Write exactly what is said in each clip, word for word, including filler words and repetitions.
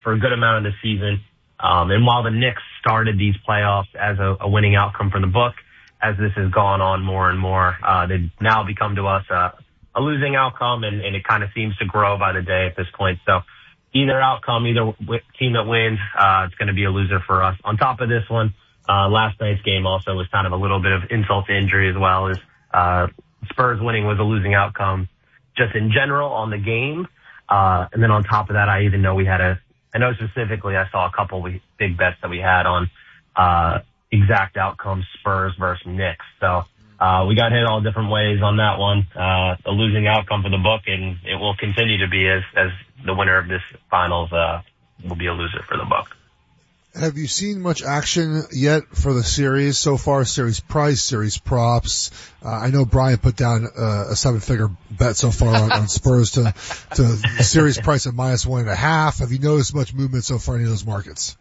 for a good amount of the season. Um, and while the Knicks started these playoffs as a, a winning outcome for the book, as this has gone on more and more, uh, they've now become to us a, a losing outcome, and, and it kind of seems to grow by the day at this point. So either outcome, either w- team that wins, uh, it's going to be a loser for us. On top of this one, uh, last night's game also was kind of a little bit of insult to injury as well, as uh, Spurs winning was a losing outcome just in general on the game. Uh, and then on top of that, I even know we had a, I know specifically I saw a couple of big bets that we had on, uh, exact outcomes, Spurs versus Knicks. So, uh, we got hit all different ways on that one. Uh, a losing outcome for the book, and it will continue to be as, as the winner of this finals, uh, will be a loser for the book. Have you seen much action yet for the series so far? Series price, series props. Uh, I know Brian put down uh, a seven-figure bet so far on, on Spurs to to the series price at minus one and a half. Have you noticed much movement so far in any of those markets?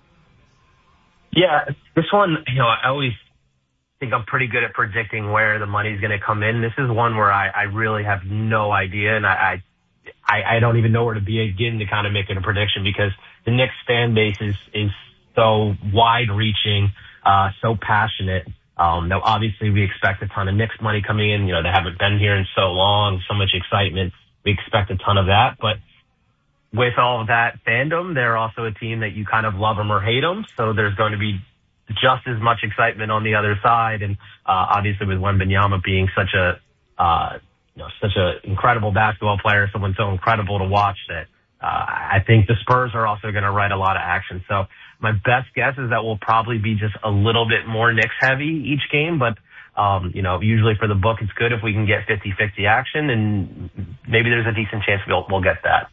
Yeah, this one, you know, I always think I'm pretty good at predicting where the money's going to come in. This is one where I, I really have no idea, and I, I I don't even know where to begin to kind of make it a prediction, because the Knicks fan base is is so wide-reaching, uh, so passionate. Um, now, obviously, we expect a ton of Knicks money coming in. You know, they haven't been here in so long, so much excitement. We expect a ton of that. But with all of that fandom, they're also a team that you kind of love them or hate them. So there's going to be just as much excitement on the other side. And uh, obviously, with Wembanyama being such a uh, you know, such an incredible basketball player, someone so incredible to watch, that uh, I think the Spurs are also going to write a lot of action. So my best guess is that we'll probably be just a little bit more Knicks heavy each game, but um, you know, usually for the book, it's good if we can get fifty-fifty action, and maybe there's a decent chance we'll, we'll get that.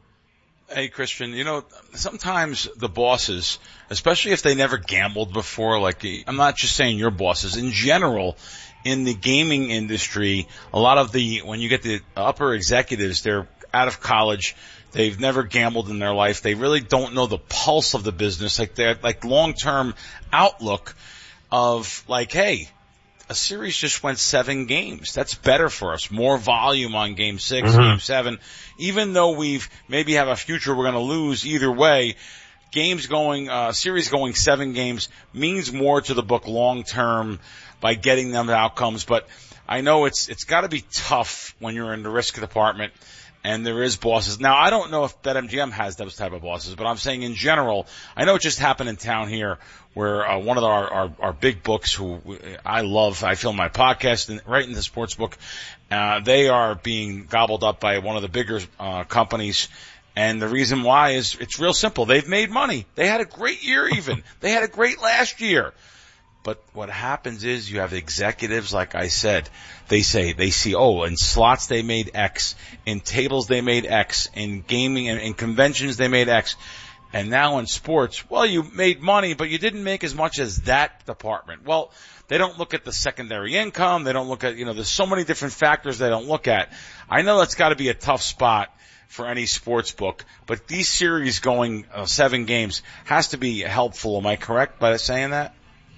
Hey, Christian, you know, sometimes the bosses, especially if they never gambled before, like, I'm not just saying your bosses, in general, in the gaming industry, a lot of the, when you get the upper executives, they're out of college, they've never gambled in their life, they really don't know the pulse of the business, like they're, like long-term outlook of, like, hey, a series just went seven games. That's better for us. More volume on game six, mm-hmm. game seven. Even though we've maybe have a future we're going to lose either way, games going, uh, series going seven games means more to the book long term by getting them the outcomes. But I know it's, it's got to be tough when you're in the risk department and there is bosses. Now, I don't know if BetMGM has those type of bosses, but I'm saying in general, I know it just happened in town here where uh, one of our, our, our big books who I love, I film my podcast and right in the sports book, uh, they are being gobbled up by one of the bigger uh, companies. And the reason why is it's real simple. They've made money. They had a great year even. They had a great last year. But what happens is you have executives, like I said, they say, they see, oh, in slots they made X, in tables they made X, in gaming and in conventions they made X. And now in sports, well, you made money, but you didn't make as much as that department. Well, they don't look at the secondary income. They don't look at, you know, there's so many different factors they don't look at. I know that's got to be a tough spot for any sports book, but these series going uh, seven games has to be helpful. Am I correct by saying that?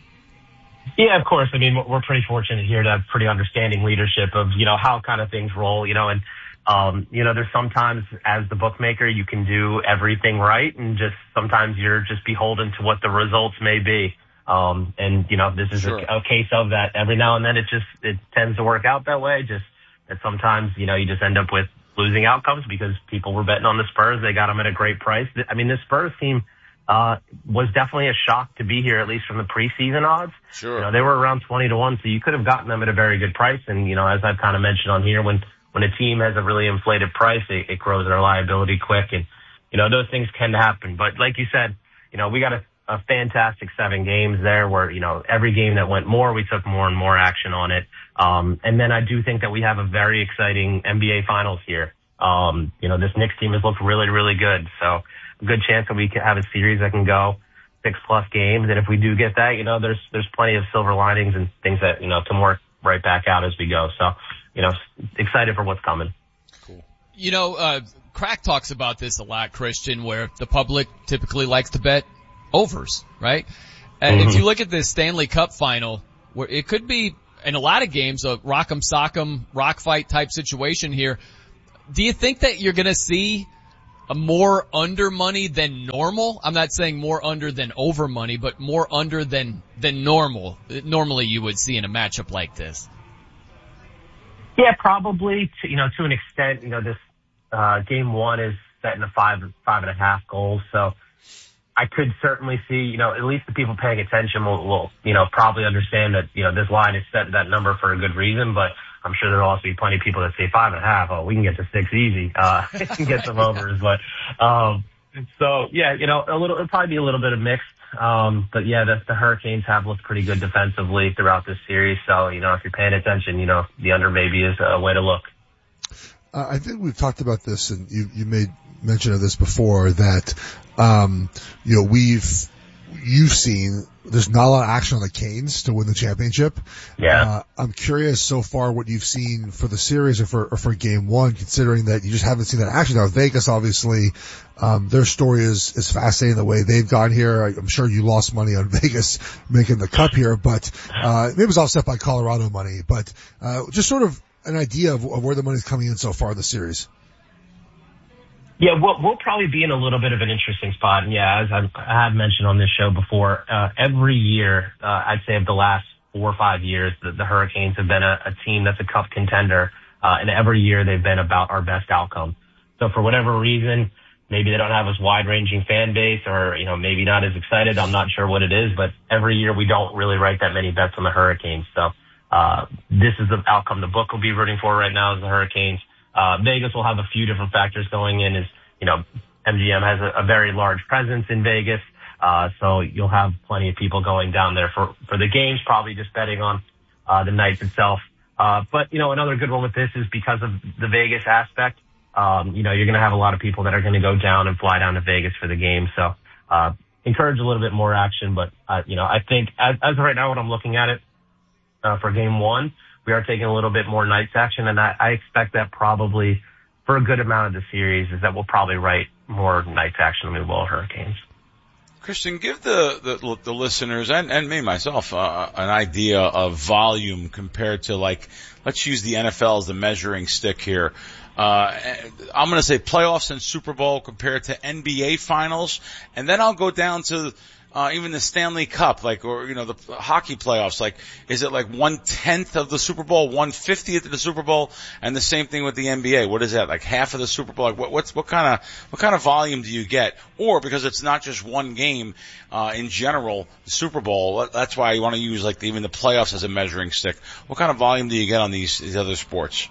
Yeah, of course. I mean, we're pretty fortunate here to have pretty understanding leadership of, you know, how kind of things roll, you know, and, um, you know, there's sometimes as the bookmaker, you can do everything right, and just sometimes you're just beholden to what the results may be. Um, and, you know, this is sure. a, a case of that. Every now and then it just, it tends to work out that way. Just that sometimes, you know, you just end up with losing outcomes because people were betting on the Spurs. They got them at a great price. I mean, this Spurs team, uh, was definitely a shock to be here, at least from the preseason odds. Sure. You know, they were around twenty to one, so you could have gotten them at a very good price. And, you know, as I've kind of mentioned on here, when, when a team has a really inflated price, it, it grows their liability quick. And, you know, those things can happen. But like you said, you know, we got a, a fantastic seven games there where, you know, every game that went more, we took more and more action on it. Um, and then I do think that we have a very exciting N B A finals here. Um, you know, this Knicks team has looked really, really good. So, a good chance that we can have a series that can go six plus games. And if we do get that, you know, there's, there's plenty of silver linings and things that, you know, can work right back out as we go. So, you know, excited for what's coming. Cool. You know, uh, Crack talks about this a lot, Christian, where the public typically likes to bet overs, right? And mm-hmm. if you look at this Stanley Cup final, where it could be in a lot of games a rock'em sock'em rock fight type situation here, do you think that you're going to see a more under money than normal. I'm not saying more under than over money, but more under than, than normal. Normally you would see in a matchup like this. Yeah, probably to, you know, to an extent, you know, this, uh, game one is set in a five, five and a half goals. So I could certainly see, you know, at least the people paying attention will, will, you know, probably understand that, you know, this line is set to that number for a good reason, but I'm sure there'll also be plenty of people that say five and a half. Oh, we can get to six easy, uh, and get some overs. But, um, so yeah, you know, a little, it'll probably be a little bit of mixed. Um, but yeah, the, the Hurricanes have looked pretty good defensively throughout this series. So, you know, if you're paying attention, you know, the under maybe is a way to look. Uh, I think we've talked about this, and you, you made mention of this before, that, um, you know, we've, you've seen there's not a lot of action on the Canes to win the championship. Yeah. Uh, I'm curious so far what you've seen for the series or for, or for game one, considering that you just haven't seen that action. Now, Vegas, obviously, um, their story is, is fascinating the way they've gone here. I, I'm sure you lost money on Vegas making the cup here, but, uh, it was offset by Colorado money, but, uh, just sort of an idea of, of where the money's coming in so far in the series. Yeah, we'll, we'll probably be in a little bit of an interesting spot. And yeah, as I've, I have mentioned on this show before, uh, every year, uh, I'd say of the last four or five years, the, the Hurricanes have been a, a team that's a cup contender. Uh, and every year they've been about our best outcome. So for whatever reason, maybe they don't have as wide ranging fan base, or, you know, maybe not as excited. I'm not sure what it is, but every year we don't really write that many bets on the Hurricanes. So, uh, this is the outcome the book will be rooting for right now is the Hurricanes. Uh, Vegas will have a few different factors going in. Is, you know, M G M has a, a very large presence in Vegas. Uh, so you'll have plenty of people going down there for, for the games, probably just betting on, uh, the nights itself. Uh, but, you know, another good one with this is because of the Vegas aspect. Um, you know, you're going to have a lot of people that are going to go down and fly down to Vegas for the game. So, uh, encourage a little bit more action. But, uh, you know, I think as, as of right now, when I'm looking at it, uh, for game one, we are taking a little bit more nights action, and I, I expect that probably for a good amount of the series is that we'll probably write more nights action than we will Hurricanes. Christian, give the, the, the listeners and, and me, myself, uh, an idea of volume compared to, like, let's use the N F L as the measuring stick here. Uh, I'm going to say playoffs and Super Bowl compared to N B A finals, and then I'll go down to Uh, even the Stanley Cup, like, or, you know, the hockey playoffs, like, is it like one-tenth of the Super Bowl, one-fiftieth of the Super Bowl, and the same thing with the N B A? What is that, like half of the Super Bowl? Like, what, what's, what kind of, what kind of volume do you get? Or, because it's not just one game, uh, in general, the Super Bowl, that's why you want to use, like, even the playoffs as a measuring stick. What kind of volume do you get on these, these other sports?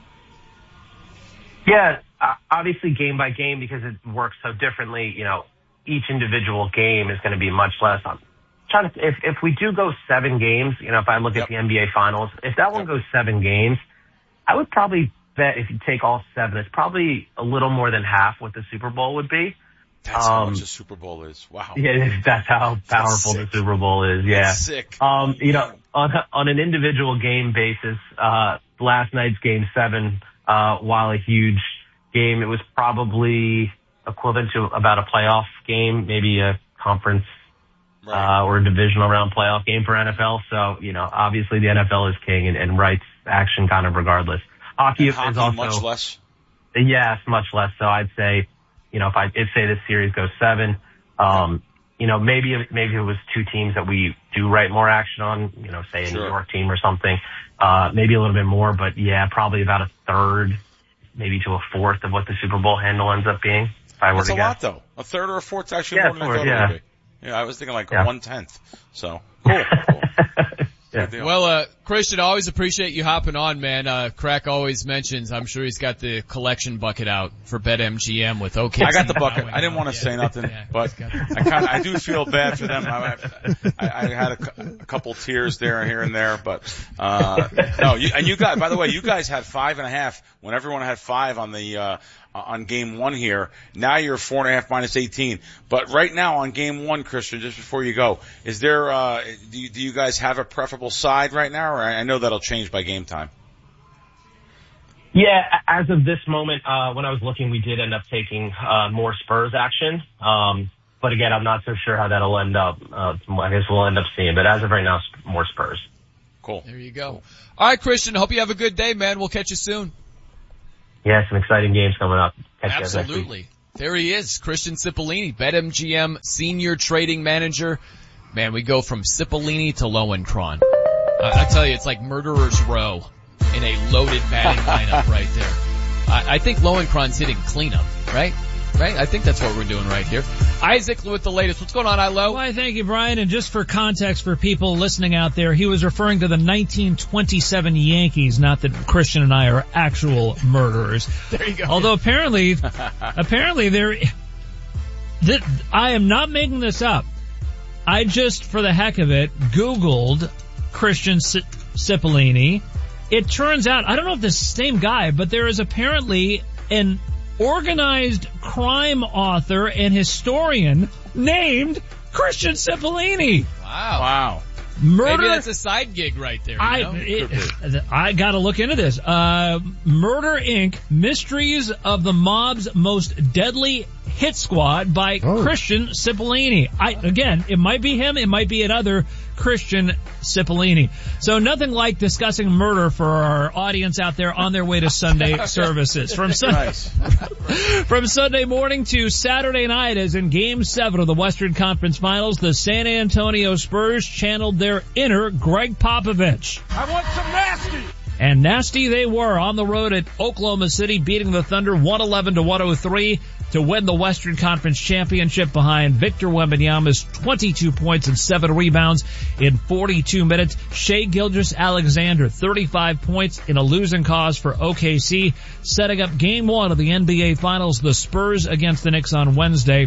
Yeah, uh, obviously game by game, because it works so differently, you know, each individual game is going to be much less. I'm trying to, if, if we do go seven games, you know, if I look yep. at the N B A finals, if that one yep. goes seven games, I would probably bet if you take all seven, it's probably a little more than half what the Super Bowl would be. That's um, how much the Super Bowl is. Wow. Yeah, that's how powerful that's the Super Bowl is. Yeah. That's sick. Um, you know, on, on an individual game basis, uh, last night's game seven, uh, while a huge game, it was probably equivalent to about a playoff game, maybe a conference right. uh, or a divisional round playoff game for N F L. So, you know, obviously the N F L is king and, and writes action kind of regardless. Hockey, hockey is also much less. Yes, much less. So I'd say, you know, if I if say this series goes seven, um, you know, maybe maybe it was two teams that we do write more action on, you know, say a sure. New York team or something, uh, maybe a little bit more, but yeah, probably about a third, maybe to a fourth of what the Super Bowl handle ends up being. I That's a guess. lot, though. A third or a fourth is actually yeah, more than I thought yeah. it would be. Yeah, I was thinking like yeah. one-tenth. So, cool. cool. yeah. Well, uh, Christian, I always appreciate you hopping on, man. Uh, Crack always mentions, I'm sure he's got the collection bucket out for BetMGM with O K C. I got the bucket. I didn't want to yeah. say nothing, yeah, but I kind of, I do feel bad for them. I, I, I had a, a couple tears there, here and there, but, uh, no, you, and you guys, by the way, you guys had five and a half when everyone had five on the, uh, on game one here. Now you're four and a half minus eighteen. But right now on game one, Christian, just before you go, is there, uh, do you, do you guys have a preferable side right now? Or I know that'll change by game time. Yeah, as of this moment, uh, when I was looking, we did end up taking, uh, more Spurs action. Um, but again, I'm not so sure how that'll end up. Uh, I guess we'll end up seeing, but as of right now, more Spurs. Cool. There you go. All right, Christian, hope you have a good day, man. We'll catch you soon. Yeah, some exciting games coming up. Catch Absolutely. There he is, Christian Cipollini, BetMGM Senior Trading Manager. Man, we go from Cipollini to Lowenkron. I, I tell you, it's like murderer's row in a loaded batting lineup right there. I, I think Lowenkron's hitting cleanup, right? Right? I think that's what we're doing right here. Isaac with the latest. What's going on, Ilo? Why, thank you, Brian. And just for context for people listening out there, he was referring to the nineteen twenty-seven Yankees, not that Christian and I are actual murderers. There you go. Although apparently, apparently there, th- I am not making this up. I just, for the heck of it, Googled Christian C- Cipollini. It turns out, I don't know if this is the same guy, but there is apparently an organized crime author and historian named Christian Cipollini. Wow. Wow. Murder. Maybe that's a side gig right there. You I, know? it, I gotta look into this. Uh, Murder Incorporated. Mysteries of the Mob's Most Deadly Hit Squad by oh. Christian Cipollini. I, again, it might be him, it might be another Christian Cipollini. So nothing like discussing murder for our audience out there on their way to Sunday services. From, sun- From Sunday morning to Saturday night, as in Game seven of the Western Conference Finals, the San Antonio Spurs channeled their inner Greg Popovich. I want some nasty! And nasty they were on the road at Oklahoma City, beating the Thunder one eleven to one oh three to win the Western Conference Championship behind Victor Wembanyama's twenty-two points and seven rebounds in forty-two minutes. Shai Gilgeous-Alexander, thirty-five points in a losing cause for O K C, setting up game one of the N B A Finals, the Spurs against the Knicks on Wednesday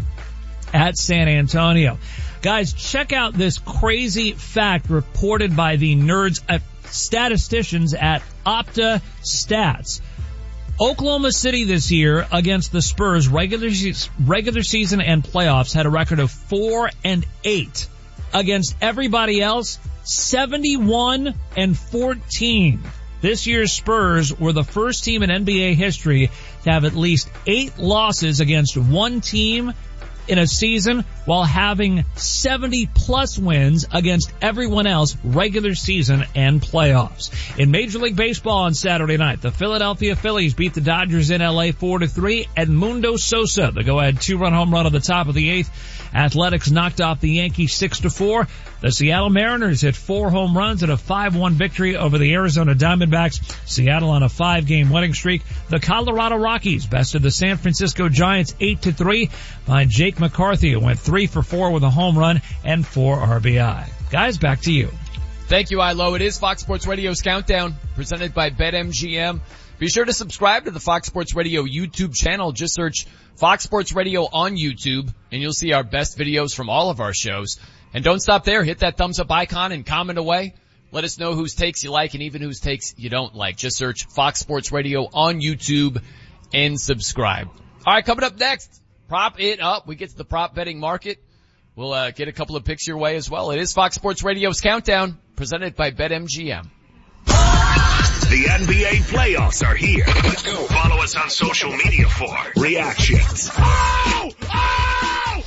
at San Antonio. Guys, check out this crazy fact reported by the nerds, uh, statisticians at Opta Stats. Oklahoma City this year against the Spurs, regular se- regular season and playoffs, had a record of four and eight. Against everybody else, seventy-one and fourteen. This year's Spurs were the first team in N B A history to have at least eight losses against one team in a season, while having seventy plus wins against everyone else regular season and playoffs. In Major League Baseball on Saturday night, the Philadelphia Phillies beat the Dodgers in L A four to three. Edmundo Sosa, the go-ahead two-run home run on the top of the eighth. Athletics knocked off the Yankees six to four. The Seattle Mariners hit four home runs in a five one victory over the Arizona Diamondbacks. Seattle on a five-game winning streak. The Colorado Rockies bested the San Francisco Giants eight to three behind Jake McCarthy, who went three for four with a home run and four R B I. Guys, back to you. Thank you, Ilo. It is Fox Sports Radio's Countdown, presented by BetMGM. Be sure to subscribe to the Fox Sports Radio YouTube channel. Just search Fox Sports Radio on YouTube, and you'll see our best videos from all of our shows. And don't stop there. Hit that thumbs up icon and comment away. Let us know whose takes you like and even whose takes you don't like. Just search Fox Sports Radio on YouTube and subscribe. All right, coming up next, prop it up. We get to the prop betting market. We'll uh, get a couple of picks your way as well. It is Fox Sports Radio's Countdown, presented by BetMGM. The N B A playoffs are here. Let's go. Follow us on social media for reactions. Oh! Oh!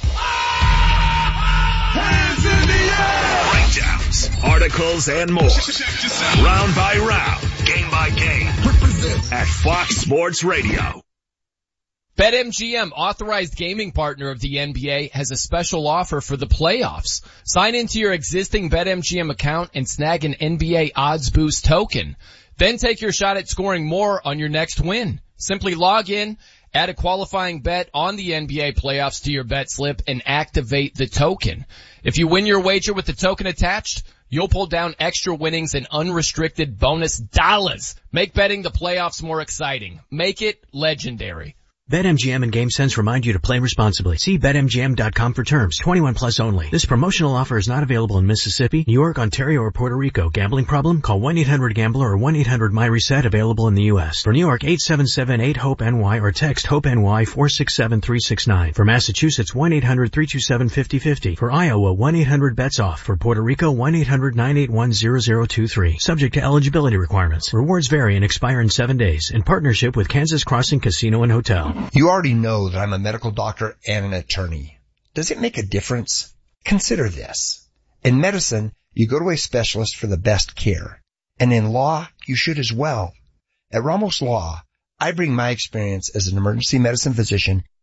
Oh! Hands in the air! Breakdowns, articles, and more. Round by round, game by game. At Fox Sports Radio. BetMGM, authorized gaming partner of the N B A, has a special offer for the playoffs. Sign into your existing BetMGM account and snag an N B A Odds Boost token. Then take your shot at scoring more on your next win. Simply log in, add a qualifying bet on the N B A playoffs to your bet slip, and activate the token. If you win your wager with the token attached, you'll pull down extra winnings and unrestricted bonus dollars. Make betting the playoffs more exciting. Make it legendary. BetMGM and GameSense remind you to play responsibly. See Bet M G M dot com for terms. twenty-one plus only. This promotional offer is not available in Mississippi, New York, Ontario, or Puerto Rico. Gambling problem? Call one eight hundred gambler or one eight hundred my reset, available in the U S. For New York, eight seven seven eight hope N Y or text HOPE-NY four six seven three six nine. For Massachusetts, one eight hundred three two seven five zero five zero. For Iowa, one eight hundred bets off. For Puerto Rico, one eight hundred nine eight one zero zero two three. Subject to eligibility requirements. Rewards vary and expire in seven days. In partnership with Kansas Crossing Casino and Hotel. You already know that I'm a medical doctor and an attorney. Does it make a difference? Consider this. In medicine, you go to a specialist for the best care. And in law, you should as well. At Ramos Law, I bring my experience as an emergency medicine physician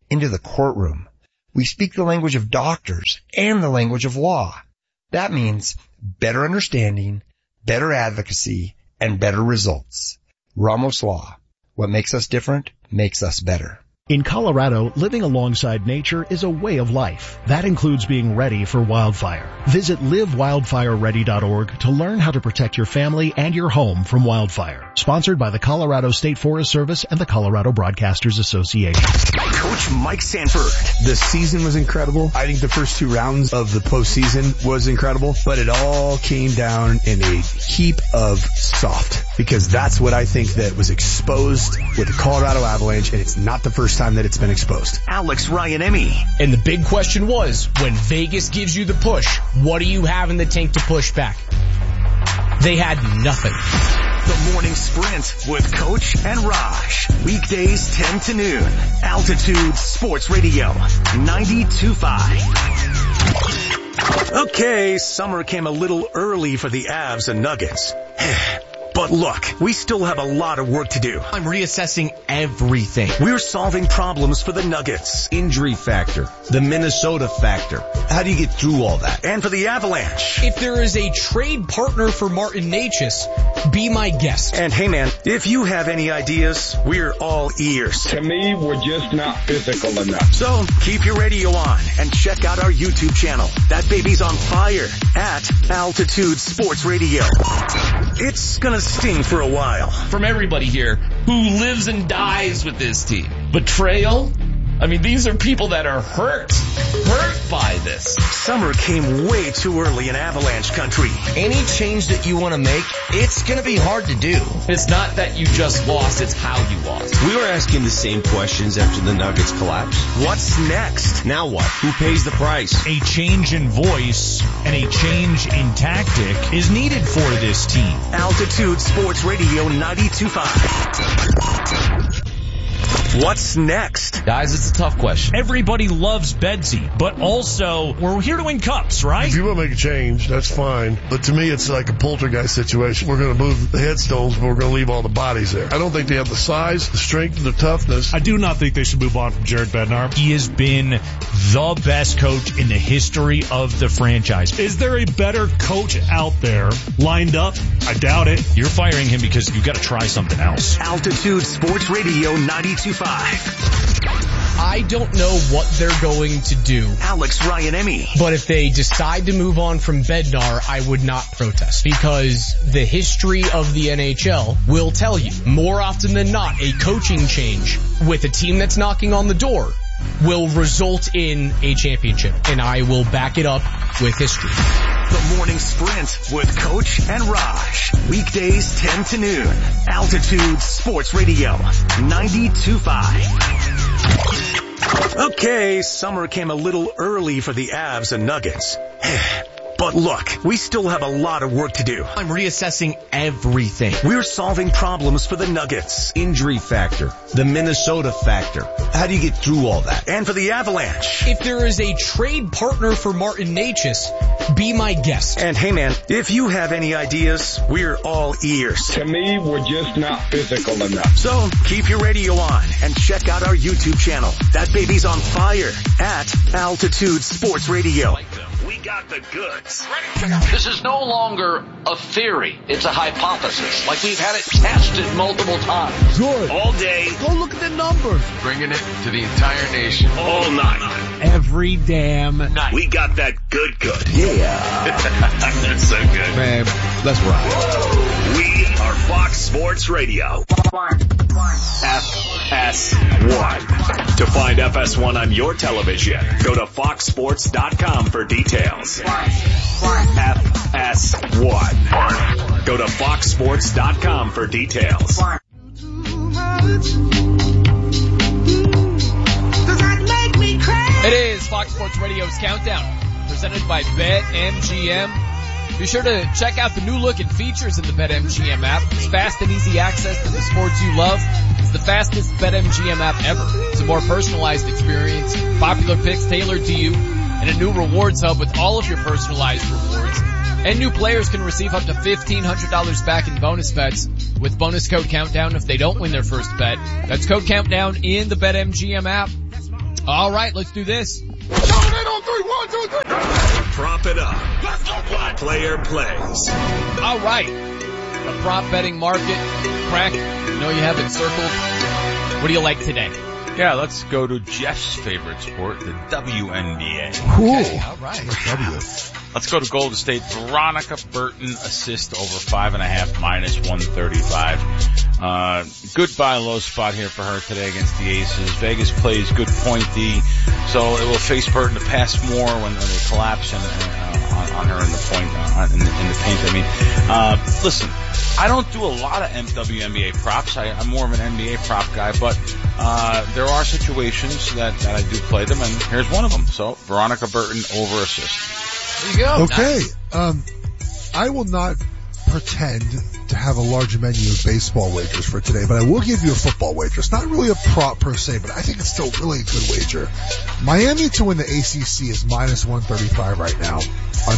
into the courtroom. We speak the language of doctors and the language of law. That means better understanding, better advocacy, and better results. Ramos Law. What makes us different makes us better. In Colorado, living alongside nature is a way of life. That includes being ready for wildfire. Visit live wildfire ready dot org to learn how to protect your family and your home from wildfire. Sponsored by the Colorado State Forest Service and the Colorado Broadcasters Association. Coach Mike Sanford. The season was incredible. I think the first two rounds of the postseason was incredible, but it all came down in a heap of soft, because that's what I think that was exposed with the Colorado Avalanche, and it's not the first time that it's been exposed. Alex Ryan-Emmy. And the big question was, when Vegas gives you the push, what do you have in the tank to push back? They had nothing. The Morning Sprint with Coach and Raj. Weekdays ten to noon. Altitude Sports Radio ninety-two point five. Okay, summer came a little early for the Avs and Nuggets. But look, we still have a lot of work to do. I'm reassessing everything. We're solving problems for the Nuggets. Injury factor. The Minnesota factor. How do you get through all that? And for the Avalanche. If there is a trade partner for Martin Necas, be my guest. And hey man, if you have any ideas, we're all ears. To me, we're just not physical enough. So keep your radio on and check out our YouTube channel. That baby's on fire at Altitude Sports Radio. It's gonna sting for a while. From everybody here who lives and dies with this team. Betrayal? I mean, these are people that are hurt, hurt by this. Summer came way too early in Avalanche country. Any change that you want to make, it's going to be hard to do. It's not that you just lost, it's how you lost. We were asking the same questions after the Nuggets collapsed. What's next? Now what? Who pays the price? A change in voice and a change in tactic is needed for this team. Altitude Sports Radio ninety-two point five. What's next? Guys, it's a tough question. Everybody loves Bedsy, but also we're here to win cups, right? If you want to make a change, that's fine. But to me, it's like a poltergeist situation. We're going to move the headstones, but we're going to leave all the bodies there. I don't think they have the size, the strength, and the toughness. I do not think they should move on from Jared Bednar. He has been the best coach in the history of the franchise. Is there a better coach out there lined up? I doubt it. You're firing him because you've got to try something else. Altitude Sports Radio ninety-two point five. I don't know what they're going to do. Alex Ryan-Emmy. But if they decide to move on from Bednar, I would not protest. Because the history of the N H L will tell you, more often than not, a coaching change with a team that's knocking on the door will result in a championship. And I will back it up with history. The Morning Sprint with Coach and Raj. Weekdays ten to noon. Altitude Sports Radio ninety-two point five. Okay, summer came a little early for the Avs and Nuggets. But look, we still have a lot of work to do. I'm reassessing everything. We're solving problems for the Nuggets. Injury factor. The Minnesota factor. How do you get through all that? And for the Avalanche. If there is a trade partner for Martin Necas, be my guest. And hey man, if you have any ideas, we're all ears. To me, we're just not physical enough. So keep your radio on and check out our YouTube channel. That baby's on fire at Altitude Sports Radio. We got the goods. This is no longer a theory. It's a hypothesis. Like we've had it tested multiple times. Good. All day. Go look at the numbers. Bringing it to the entire nation. All night. Every damn night. We got that good good. Yeah. That's so good. Man, let's ride. We are Fox Sports Radio. F S one. To find F S one on your television, go to fox sports dot com for details. F S one. Go to fox sports dot com for details. It is Fox Sports Radio's Countdown, presented by BetMGM. Be sure to check out the new look and features in the BetMGM app. It's fast and easy access to the sports you love. It's the fastest BetMGM app ever. It's a more personalized experience, popular picks tailored to you, and a new rewards hub with all of your personalized rewards. And new players can receive up to fifteen hundred dollars back in bonus bets with bonus code Countdown if they don't win their first bet. That's code Countdown in the BetMGM app. All right, let's do this. Prop it up. Let's go play. Player plays. All right. The prop betting market. Crack, I know you have it circled. What do you like today? Yeah, let's go to Jeff's favorite sport, the W N B A. Cool. Okay, all right. W. Let's go to Golden State. Veronica Burton assist over five and a half minus one thirty-five. Uh, good buy low spot here for her today against the Aces. Vegas plays good point D, so it will face Burton to pass more when, when they collapse and, uh, on, on her in the point, uh, in, the, in the paint. I mean, uh, listen, I don't do a lot of W N B A props. I, I'm more of an N B A prop guy, but uh, there are situations that, that I do play them, and here's one of them. So Veronica Burton over assist. There you go. Okay. Nice. Um, I will not pretend to have a large menu of baseball wagers for today, but I will give you a football wager. It's not really a prop per se, but I think it's still really a good wager. Miami to win the A C C is minus one thirty-five right now on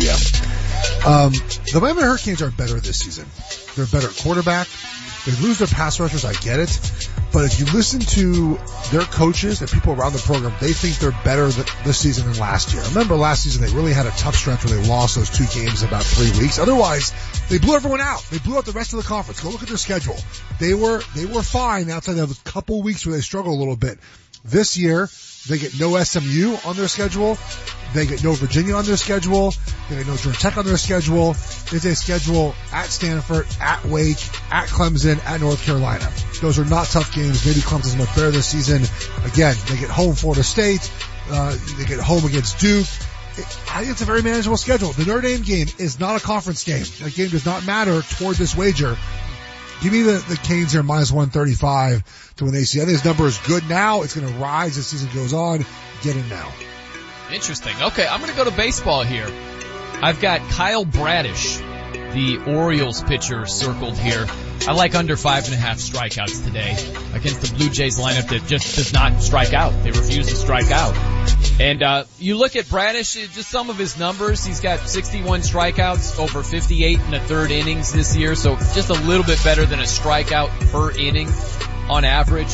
BetMGM. Um, the Miami Hurricanes are better this season. They're better at quarterback. They lose their pass rushers, I get it. But if you listen to their coaches and people around the program, they think they're better th- this season than last year. Remember last season they really had a tough stretch where they lost those two games in about three weeks. Otherwise, they blew everyone out. They blew out the rest of the conference. Go look at their schedule. They were, they were fine outside of a couple weeks where they struggled a little bit. This year, they get no S M U on their schedule. They get no Virginia on their schedule. They get no Georgia Tech on their schedule. It's a schedule at Stanford, at Wake, at Clemson, at North Carolina. Those are not tough games. Maybe Clemson's much better this season. Again, they get home Florida State. Uh, they get home against Duke. It, I think it's a very manageable schedule. The Notre Dame game is not a conference game. That game does not matter toward this wager. Give me the, the Canes here minus one thirty-five to win A C C. I think this number is good now. It's going to rise as the season goes on. Get in now. Interesting. Okay, I'm going to go to baseball here. I've got Kyle Bradish, the Orioles pitcher, circled here. I like under five and a half strikeouts today against the Blue Jays lineup that just does not strike out. They refuse to strike out. And uh you look at Bradish, just some of his numbers. He's got sixty-one strikeouts over fifty-eight and a third innings this year, so just a little bit better than a strikeout per inning on average.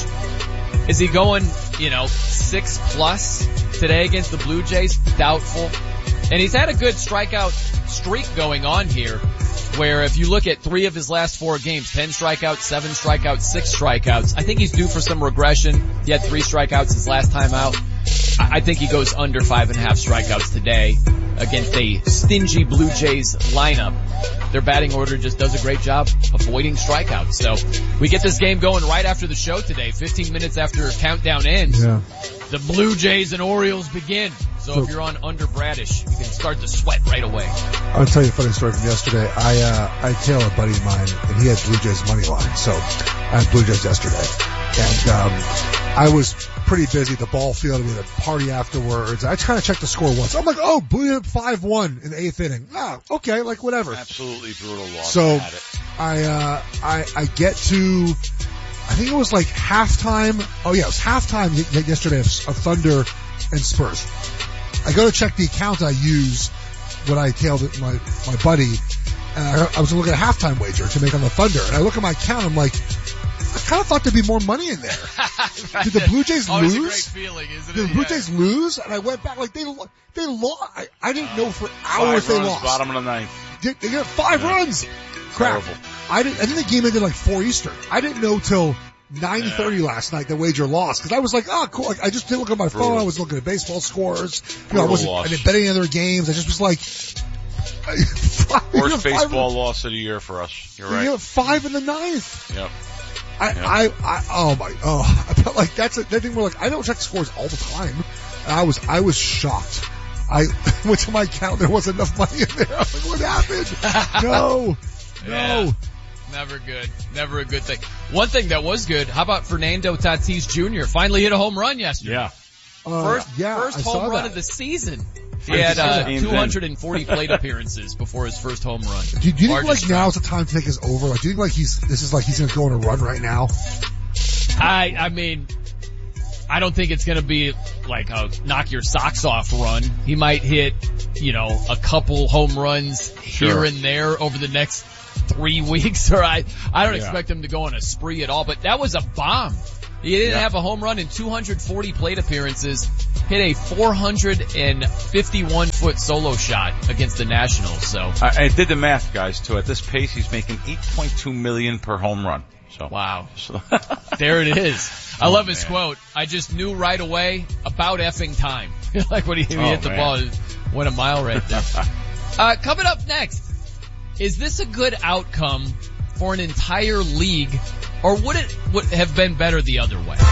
Is he going, you know, six plus today against the Blue Jays? Doubtful. And he's had a good strikeout streak going on here, where if you look at three of his last four games, ten strikeouts, seven strikeouts, six strikeouts, I think he's due for some regression. He had three strikeouts his last time out. I think he goes under five and a half strikeouts today against a stingy Blue Jays lineup. Their batting order just does a great job avoiding strikeouts. So we get this game going right after the show today, fifteen minutes after countdown ends. Yeah. The Blue Jays and Orioles begin. So, so if you're on under Bradish, you can start to sweat right away. I'll tell you a funny story from yesterday. I, uh, I tailed a buddy of mine and he had Blue Jays money line. So I had Blue Jays yesterday. And, um, I was pretty busy at the ball field. We had a party afterwards. I just kind of checked the score once. I'm like, oh, Blue Jays five one in the eighth inning. Ah, okay, like whatever. Absolutely brutal loss. So I, uh, I, I get to, I think it was like halftime. Oh yeah, it was halftime yesterday of, of Thunder and Spurs. I go to check the account I use when I tailed it, my, my buddy, and I, I was looking at a halftime wager to make on the Thunder. And I look at my account, I'm like, I kind of thought there'd be more money in there. Right. Did the Blue Jays Always lose? A great feeling, isn't Did it? the Blue Yeah. Jays lose? And I went back, like, they, they lost. I, I didn't know for hours Five they runs, lost. bottom of the ninth. They, they got five Yeah. runs. Crap. Terrible. I didn't, I think the game ended like four Eastern. I didn't know till nine thirty yeah. last night the wager lost. Cause I was like, oh cool. Like, I just didn't look at my Brutal. phone. I was looking at baseball scores. You know, I Brutal wasn't, loss. I didn't bet any other games. I just was like, five, Worst five, baseball loss of the year for us. You're right. You know, five in the ninth. Yep. I, yep. I, I, oh my, oh, I felt like that's a, that thing where like, I don't check scores all the time. And I was, I was shocked. I went to my account, there wasn't enough money in there. I was like, what happened? No, no. Yeah. Never good. Never a good thing. One thing that was good, how about Fernando Tatis Junior Finally hit a home run yesterday. Yeah. Uh, First, yeah, first I home saw run that. of the season. He had uh, two hundred forty plate appearances before his first home run. Do, do you think Largest like now is the time to take his over? Like, do you think like he's, this is like he's gonna go on a run right now? I, I mean, I don't think it's gonna be like a knock your socks off run. He might hit, you know, a couple home runs here Sure. and there over the next three weeks, or I, I don't Yeah. expect him to go on a spree at all, but that was a bomb He didn't Yeah. have a home run in two hundred forty plate appearances, hit a four hundred fifty-one foot solo shot against the Nationals. So I, I did the math, guys, too. At this pace, he's making eight point two million per home run. So wow. So. There it is. I Oh, love his man. quote. I just knew right away about effing time. Like when he, he Oh, hit the man. ball, it went a mile right there. uh, coming up next, is this a good outcome for an entire league, or would it would have been better the other way?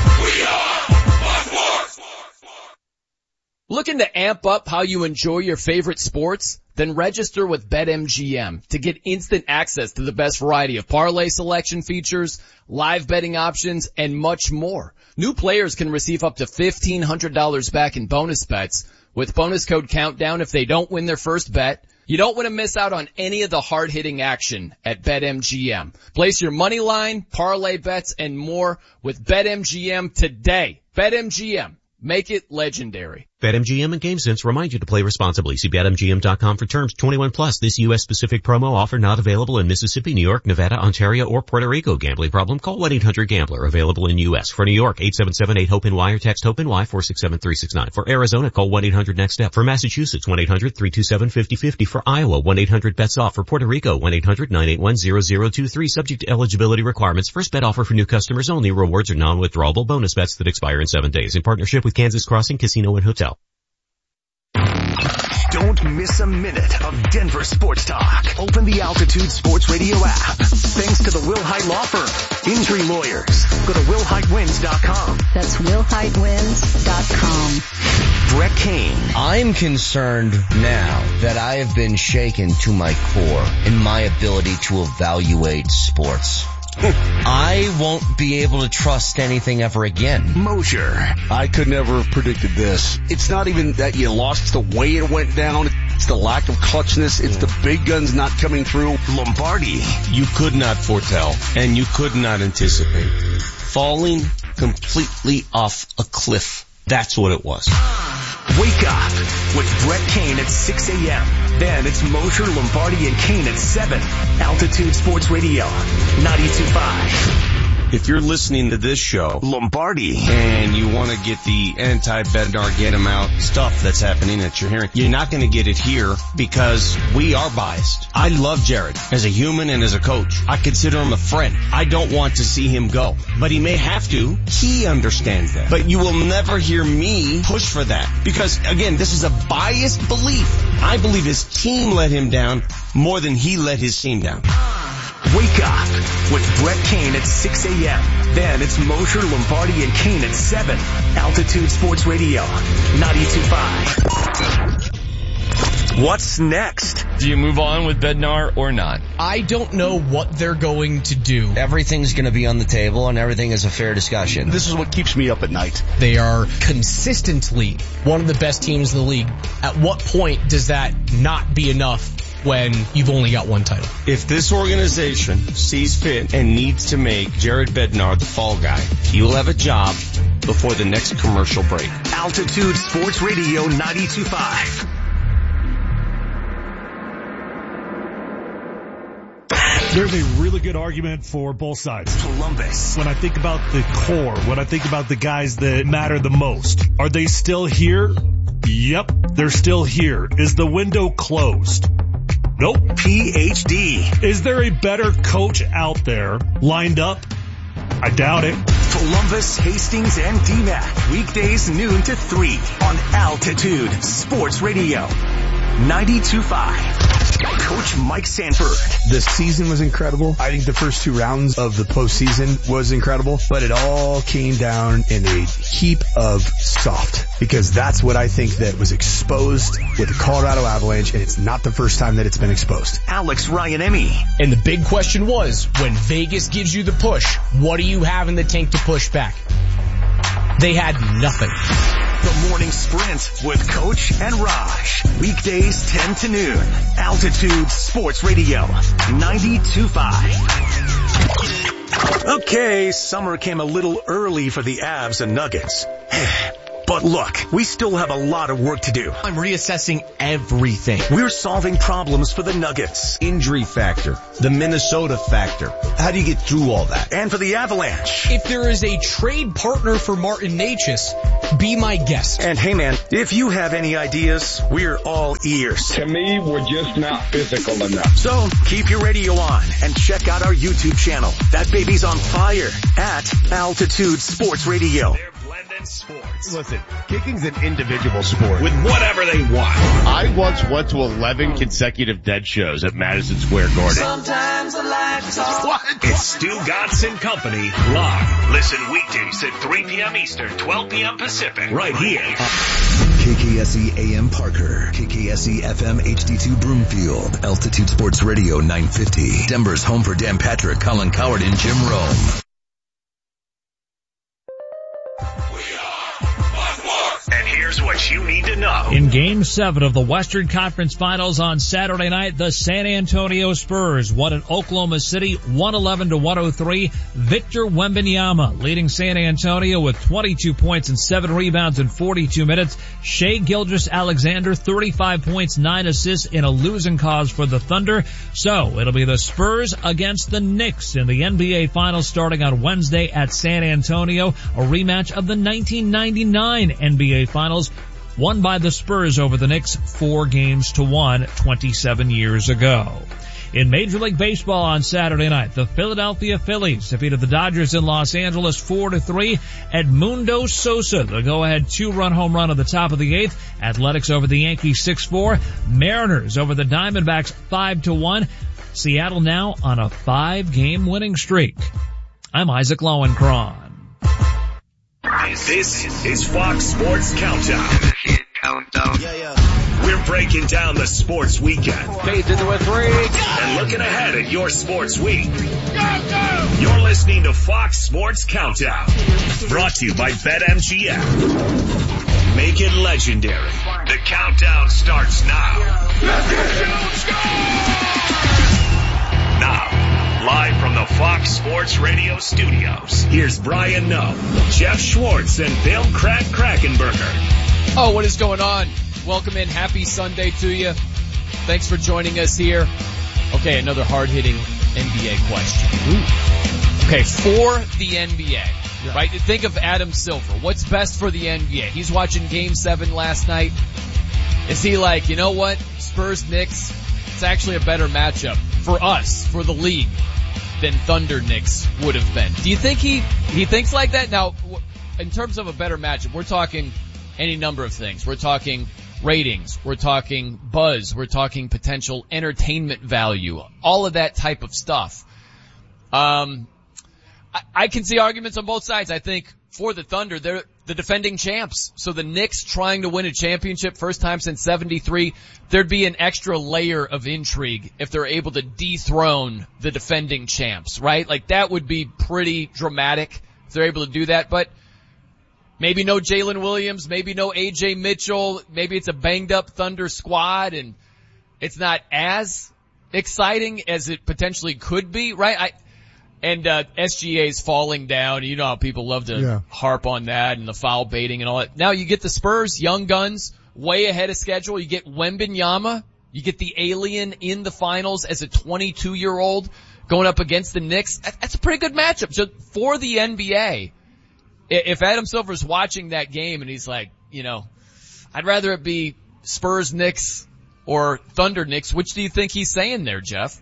Looking to amp up how you enjoy your favorite sports? Then register with BetMGM to get instant access to the best variety of parlay selection features, live betting options, and much more. New players can receive up to fifteen hundred dollars back in bonus bets with bonus code Countdown if they don't win their first bet. You don't want to miss out on any of the hard-hitting action at BetMGM. Place your money line, parlay bets, and more with BetMGM today. BetMGM. Make it legendary. BetMGM and GameSense remind you to play responsibly. See Bet M G M dot com for terms. twenty-one plus. This U S specific promo offer not available in Mississippi, New York, Nevada, Ontario, or Puerto Rico. Gambling problem? Call one eight hundred gambler. Available in U S. For New York, eight seven seven eight hope N Y or text HOPE-NY four six seven three six nine. For Arizona, call one eight hundred next step. For Massachusetts, one eight hundred three two seven five zero five zero. For Iowa, one eight hundred bets off. For Puerto Rico, one eight hundred nine eight one zero zero two three. Subject to eligibility requirements. First bet offer for new customers only. Rewards are non-withdrawable bonus bets that expire in seven days. In partnership with Kansas Crossing Casino and Hotel. Don't miss a minute of Denver sports talk. Open the Altitude Sports Radio app. Thanks to the Will Hite Law Firm. Injury lawyers. Go to will hite wins dot com. That's will hite wins dot com. Brett Kane. I'm concerned now that I have been shaken to my core in my ability to evaluate sports. I won't be able to trust anything ever again. Mosher. I could never have predicted this. It's not even that you lost, it's the way it went down. It's the lack of clutchness. It's the big guns not coming through. Lombardi. You could not foretell, and you could not anticipate. Falling completely off a cliff. That's what it was. Wake up with Brett Kane at six a.m. Then it's Mosher, Lombardi, and Kane at seven. Altitude Sports Radio, ninety-two point five. If you're listening to this show, Lombardi, and you want to get the anti-Bednar, get him out stuff that's happening that you're hearing, you're not going to get it here because we are biased. I love Jared as a human and as a coach. I consider him a friend. I don't want to see him go, but he may have to. He understands that. But you will never hear me push for that because, again, this is a biased belief. I believe his team let him down more than he let his team down. Wake up with Brett Kane at six a.m. Then it's Mosher, Lombardi, and Kane at seven. Altitude Sports Radio, ninety-two point five. What's next? Do you move on with Bednar or not? I don't know what they're going to do. Everything's going to be on the table and everything is a fair discussion. This is what keeps me up at night. They are consistently one of the best teams in the league. At what point does that not be enough when you've only got one title? If this organization sees fit and needs to make Jared Bednar the fall guy, he will have a job before the next commercial break. Altitude Sports Radio ninety-two point five. There's a really good argument for both sides. Columbus. When I think about the core, when I think about the guys that matter the most, are they still here? Yep, they're still here. Is the window closed? Nope. P H D. Is there a better coach out there lined up? I doubt it. Columbus, Hastings, and D M A C. Weekdays noon to three on Altitude Sports Radio, ninety-two point five. Coach Mike Sanford. The season was incredible. I think the first two rounds of the postseason was incredible, but it all came down in a heap of soft because that's what I think that was exposed with the Colorado Avalanche, and it's not the first time that it's been exposed. Alex Ryan-Emmy. And the big question was, when Vegas gives you the push, what do you have in the tank to push back? They had nothing. The Morning Sprint with Coach and Raj. Weekdays ten to noon. Altitude Sports Radio, ninety-two point five. Okay, summer came a little early for the Avs and Nuggets. But look, we still have a lot of work to do. I'm reassessing everything. We're solving problems for the Nuggets. Injury factor, the Minnesota factor. How do you get through all that? And for the Avalanche. If there is a trade partner for Martin Necas, be my guest. And hey man, if you have any ideas, we're all ears. To me, we're just not physical enough. So keep your radio on and check out our YouTube channel. That baby's on fire at Altitude Sports Radio. They're blending sports. Listen, kicking's an individual sport. With whatever they want. I once went to eleven consecutive dead shows at Madison Square Garden. Sometimes I like to talk. What? It's Stu Gatz and Company live. Listen weekdays at three p.m. Eastern, twelve p.m. Pacific. Right here. K K S E A M Parker, K K S E F M H D two Broomfield, Altitude Sports Radio nine fifty, Denver's home for Dan Patrick, Colin Coward, and Jim Rome. And here's what you need to know. In Game seven of the Western Conference Finals on Saturday night, the San Antonio Spurs won at Oklahoma City one eleven to one oh three. Victor Wembanyama leading San Antonio with twenty-two points and seven rebounds in forty-two minutes. Shai Gilgeous-Alexander, thirty-five points, nine assists in a losing cause for the Thunder. So it'll be the Spurs against the Knicks in the N B A Finals starting on Wednesday at San Antonio, a rematch of the nineteen ninety-nine N B A Finals, won by the Spurs over the Knicks four games to one twenty-seven years ago. In Major League Baseball on Saturday night, the Philadelphia Phillies defeated the Dodgers in Los Angeles four to three. Edmundo Sosa, the go-ahead two-run home run at the top of the eighth. Athletics over the Yankees six four. Mariners over the Diamondbacks five to one. Seattle now on a five-game winning streak. I'm Isaac Lowenkron. This is Fox Sports Countdown. Countdown. Yeah, yeah. We're breaking down the sports weekend. Fades into a three. And looking ahead at your sports week. You're listening to Fox Sports Countdown. Brought to you by BetMGM. Make it legendary. The countdown starts now. Let's get Now. Live from the Fox Sports Radio studios, here's Brian Noe, Jeff Schwartz, and Bill Crack Krackenberger. Oh, what is going on? Welcome in. Happy Sunday to you. Thanks for joining us here. Okay, another hard-hitting N B A question. Ooh. Okay, for the N B A, yeah. Right? Think of Adam Silver. What's best for the N B A? He's watching Game seven last night. Is he like, you know what? Spurs Knicks, it's actually a better matchup for us, for the league, than Thunder Knicks would have been. Do you think he, he thinks like that? Now, in terms of a better matchup, we're talking any number of things. We're talking ratings. We're talking buzz. We're talking potential entertainment value. All of that type of stuff. Um, I, I can see arguments on both sides. I think for the Thunder, they're the defending champs. So the Knicks trying to win a championship first time since seventy-three, there'd be an extra layer of intrigue if they're able to dethrone the defending champs, right? Like that would be pretty dramatic if they're able to do that. But maybe no Jalen Williams, maybe no A J Mitchell, maybe it's a banged up Thunder squad and it's not as exciting as it potentially could be, right? I, And, uh, S G A's falling down. You know how people love to yeah. harp on that and the foul baiting and all that. Now you get the Spurs, young guns, way ahead of schedule. You get Wembanyama. You get the alien in the finals as a twenty-two year old going up against the Knicks. That's a pretty good matchup. So for the N B A, if Adam Silver's watching that game and he's like, you know, I'd rather it be Spurs Knicks or Thunder Knicks, which do you think he's saying there, Jeff?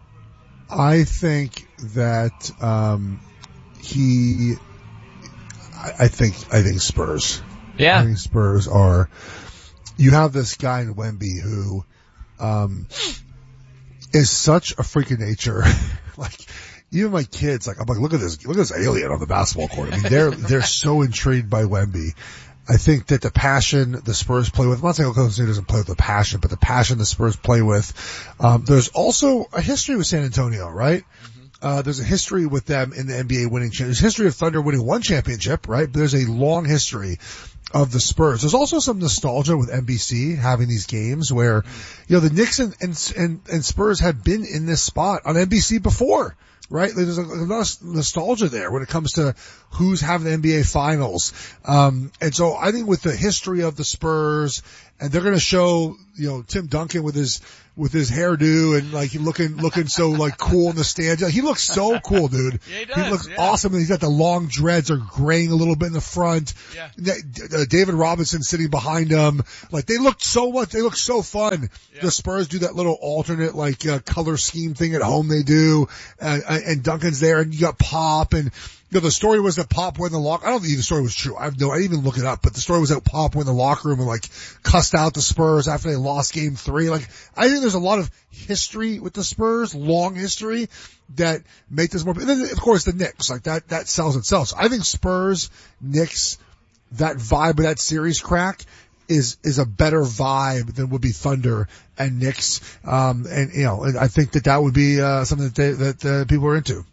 I think that um he I, I think I think Spurs. Yeah. I think Spurs are you have this guy in Wemby who um is such a freak of nature. Like even my kids, like I'm like, look at this look at this alien on the basketball court. I mean they're they're so intrigued by Wemby. I think that the passion the Spurs play with, I'm not saying Oklahoma City doesn't play with the passion, but the passion the Spurs play with, um, there's also a history with San Antonio, right? Mm-hmm. Uh, there's a history with them in the N B A winning, there's a history of Thunder winning one championship, right? But there's a long history of the Spurs. There's also some nostalgia with N B C having these games where, you know, the Knicks and, and, and, and Spurs have been in this spot on N B C before, right? There's a, a lot of nostalgia there when it comes to who's having the N B A finals. Um, and so I think with the history of the Spurs, and they're going to show, you know, Tim Duncan with his, with his hairdo and like looking, looking so like cool in the stands. He looks so cool, dude. Yeah, he does. He looks yeah. awesome. And he's got the long dreads are graying a little bit in the front. Yeah. Uh, David Robinson sitting behind him. Like they looked so much, they look so fun. Yeah. The Spurs do that little alternate like uh, color scheme thing at home they do. And, and Duncan's there and you got Pop and, you know, the story was that Pop went in the locker. I don't think the story was true. I have no, I didn't even look it up, but the story was that Pop went in the locker room and like cussed out the Spurs after they lost game three. Like, I think there's a lot of history with the Spurs, long history that make this more, and then of course the Knicks, like that, that sells itself. So I think Spurs, Knicks, that vibe of that series crack is, is a better vibe than would be Thunder and Knicks. Um, and you know, and I think that that would be, uh, something that they, that, uh, people are into.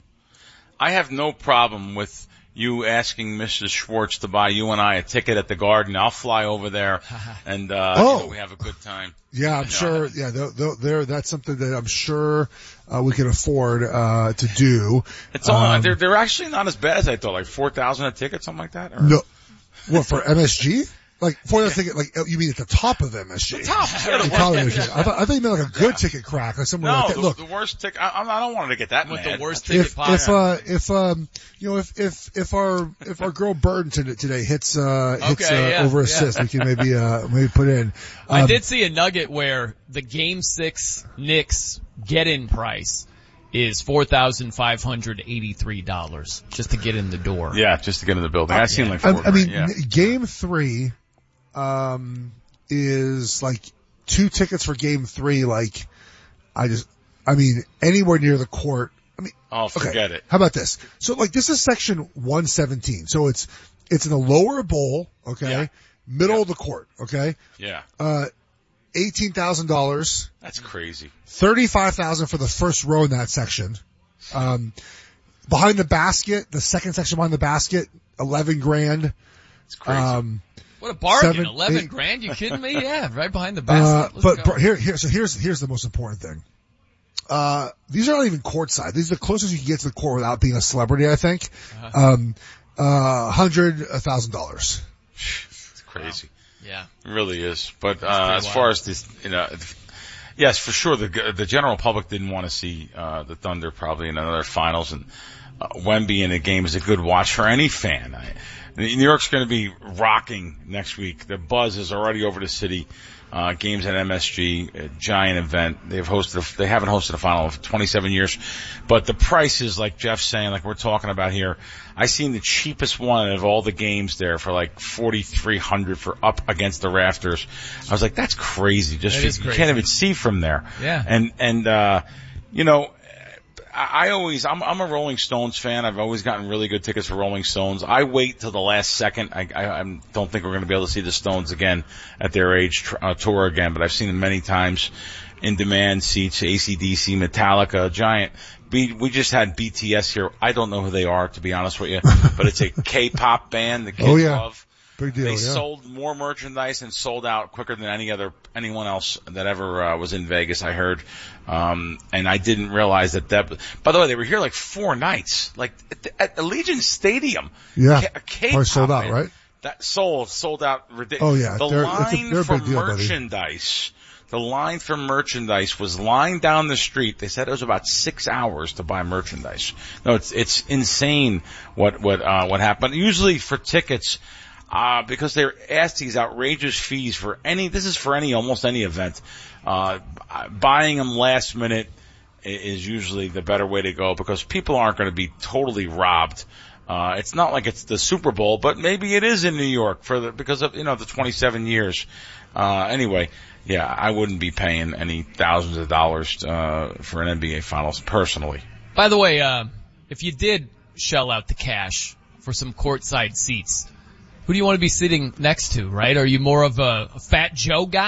I have no problem with you asking Missus Schwartz to buy you and I a ticket at the Garden. I'll fly over there and, uh, oh. you know, we have a good time. Yeah, I'm you sure. know. Yeah, they're, they're, they're, that's something that I'm sure, uh, we can afford, uh, to do. It's all, um, they're, they're actually not as bad as I thought, like four thousand a ticket, something like that? Or? No. What, for M S G? Like, for the ticket, like, you mean at the top of M S G? The top. Yeah, the probably, worst, I thought, I thought you meant like a good yeah. ticket crack, like somewhere no, like that. The, Look. the worst ticket, I, I don't want to get that With mad. the worst ticket if, pop. if, uh, if, um, you know, if, if, if our, if our girl Burton today, today hits, uh, hits, okay, uh, yeah, over assist, yeah. we can maybe, uh, maybe put in. Um, I did see a nugget where the game six Knicks get-in price is four thousand five hundred eighty-three dollars just to get in the door. Yeah, just to get in the building. I've seen yeah. like four. I, I mean, yeah. game three, um, is like two tickets for game three. Like, I just, I mean, anywhere near the court. I mean, oh, forget okay, it. How about this? So like, this is section one seventeen. So it's, it's in the lower bowl, okay? Yeah. Middle yeah. of the court, okay? Yeah. Uh, eighteen thousand dollars. That's crazy. thirty-five thousand dollars for the first row in that section. Um, behind the basket, the second section behind the basket, eleven grand. It's crazy. Um, What a bargain! Seven, Eleven eight, grand? You kidding me? Yeah, right behind the basket. Uh, but bro, here, here, so here's here's the most important thing. Uh, these are not even courtside. These are the closest you can get to the court without being a celebrity. I think. Uh-huh. Um, uh, hundred, a thousand dollars. It's crazy. Wow. Yeah, it really is. But uh, as wild. far as this, you know, yes, for sure, the the general public didn't want to see uh, the Thunder probably in another finals, and uh, Wemby in a game is a good watch for any fan. I, New York's going to be rocking next week. The buzz is already over the city. Uh, games at M S G, a giant event. They've hosted, a, they haven't hosted a final in twenty-seven years, but the prices, like Jeff's saying, like we're talking about here, I seen the cheapest one of all the games there for like forty-three hundred for up against the rafters. I was like, that's crazy. Just that you, is crazy. You can't even see from there. Yeah. And and uh, you know. I always, I'm, I'm a Rolling Stones fan. I've always gotten really good tickets for Rolling Stones. I wait till the last second. I, I, I don't think we're going to be able to see the Stones again at their age, tr- uh, tour again, but I've seen them many times in demand seats, A C D C, Metallica, Giant. B, we just had B T S here. I don't know who they are, to be honest with you, but it's a K-pop band the kids oh, yeah. love. Big deal, they yeah. sold more merchandise and sold out quicker than any other anyone else that ever uh, was in Vegas, I heard. Um, and I didn't realize that that. By the way, they were here like four nights, like at, the, at Allegiant Stadium. Yeah, K- a K-pop sold out, band. right? That sold sold out ridiculous. Oh yeah, the they're, line it's a, they're a for big deal, merchandise. Buddy. The line for merchandise was lined down the street. They said it was about six hours to buy merchandise. No, it's it's insane what what uh, what happened. Usually for tickets. Uh, because they're asked these outrageous fees for any, this is for any, almost any event. Uh, buying them last minute is usually the better way to go because people aren't going to be totally robbed. Uh, it's not like it's the Super Bowl, but maybe it is in New York for the, because of, you know, the twenty-seven years. Uh, anyway, yeah, I wouldn't be paying any thousands of dollars, uh, for an N B A finals personally. By the way, uh, if you did shell out the cash for some courtside seats, who do you want to be sitting next to, right? Are you more of a, a Fat Joe guy?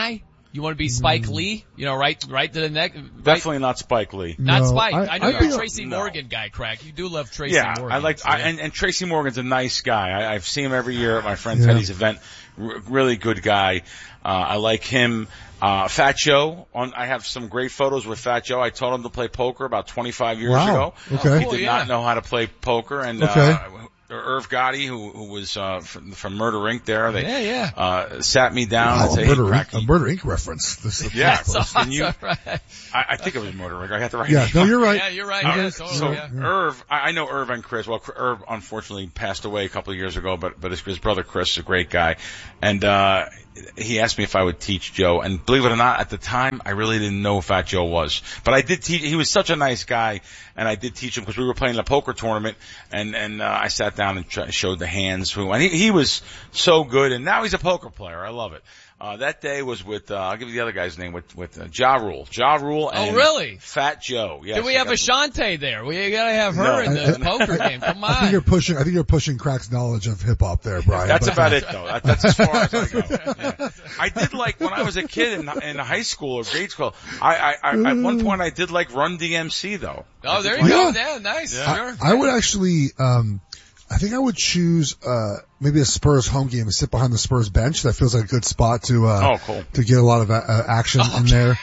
You want to be Spike mm. Lee? You know, right, right to the neck. Right? Definitely not Spike Lee. Not No, Spike. I- I, know I you're think- a Tracy no. Morgan guy, Crack. You do love Tracy yeah, Morgan. I like, so, I, yeah. and, and Tracy Morgan's a nice guy. I, I've seen him every year at my friend Yeah. Teddy's event. R- really good guy. Uh, I like him. Uh, Fat Joe, on, I have some great photos with Fat Joe. I taught him to play poker about twenty-five years Wow. ago. Okay. He Oh, did yeah. not know how to play poker, and Okay. uh, Irv Gotti, who, who was uh, from, from Murder Incorporated there, they Yeah, yeah. Uh, sat me down Wow, and said, a Murder, hey, Inc, Cracky. a Murder Incorporated reference. This is Yeah, That's can you, awesome, right. I, I think it was Murder Incorporated. I have to write Yeah, it no, down. you're right. Yeah, you're right. Uh, Yeah, totally, so yeah. Irv, I, I know Irv and Chris. Well, Irv unfortunately passed away a couple of years ago, but but his, his brother Chris is a great guy, and uh he asked me if I would teach Joe. And believe it or not, at the time I really didn't know who Fat Joe was, but I did teach. He was such a nice guy, and I did teach him because we were playing a poker tournament, and and uh, I sat down and tr- showed the hands. Who and he he was so good, and now he's a poker player. I love it. Uh, that day was with, uh, I'll give you the other guy's name, with, with, uh, Ja Rule. Ja Rule and Oh, really? Fat Joe. Yes, Do we I have got- Ashante there? We gotta have her No. in the poker game. Come I think on. you're pushing. I think you're pushing Crack's knowledge of hip hop there, Brian. That's but- about it, though. That, that's as far as I go. Yeah. I did like when I was a kid in, in high school or grade school. I, I, I at one point I did like Run D M C though. Oh, there I you did go. like- Yeah, nice. Yeah. Sure. I would actually, um, I think I would choose, uh, maybe a Spurs home game and sit behind the Spurs bench. That feels like a good spot to, uh, Oh, cool. to get a lot of, uh, action in there.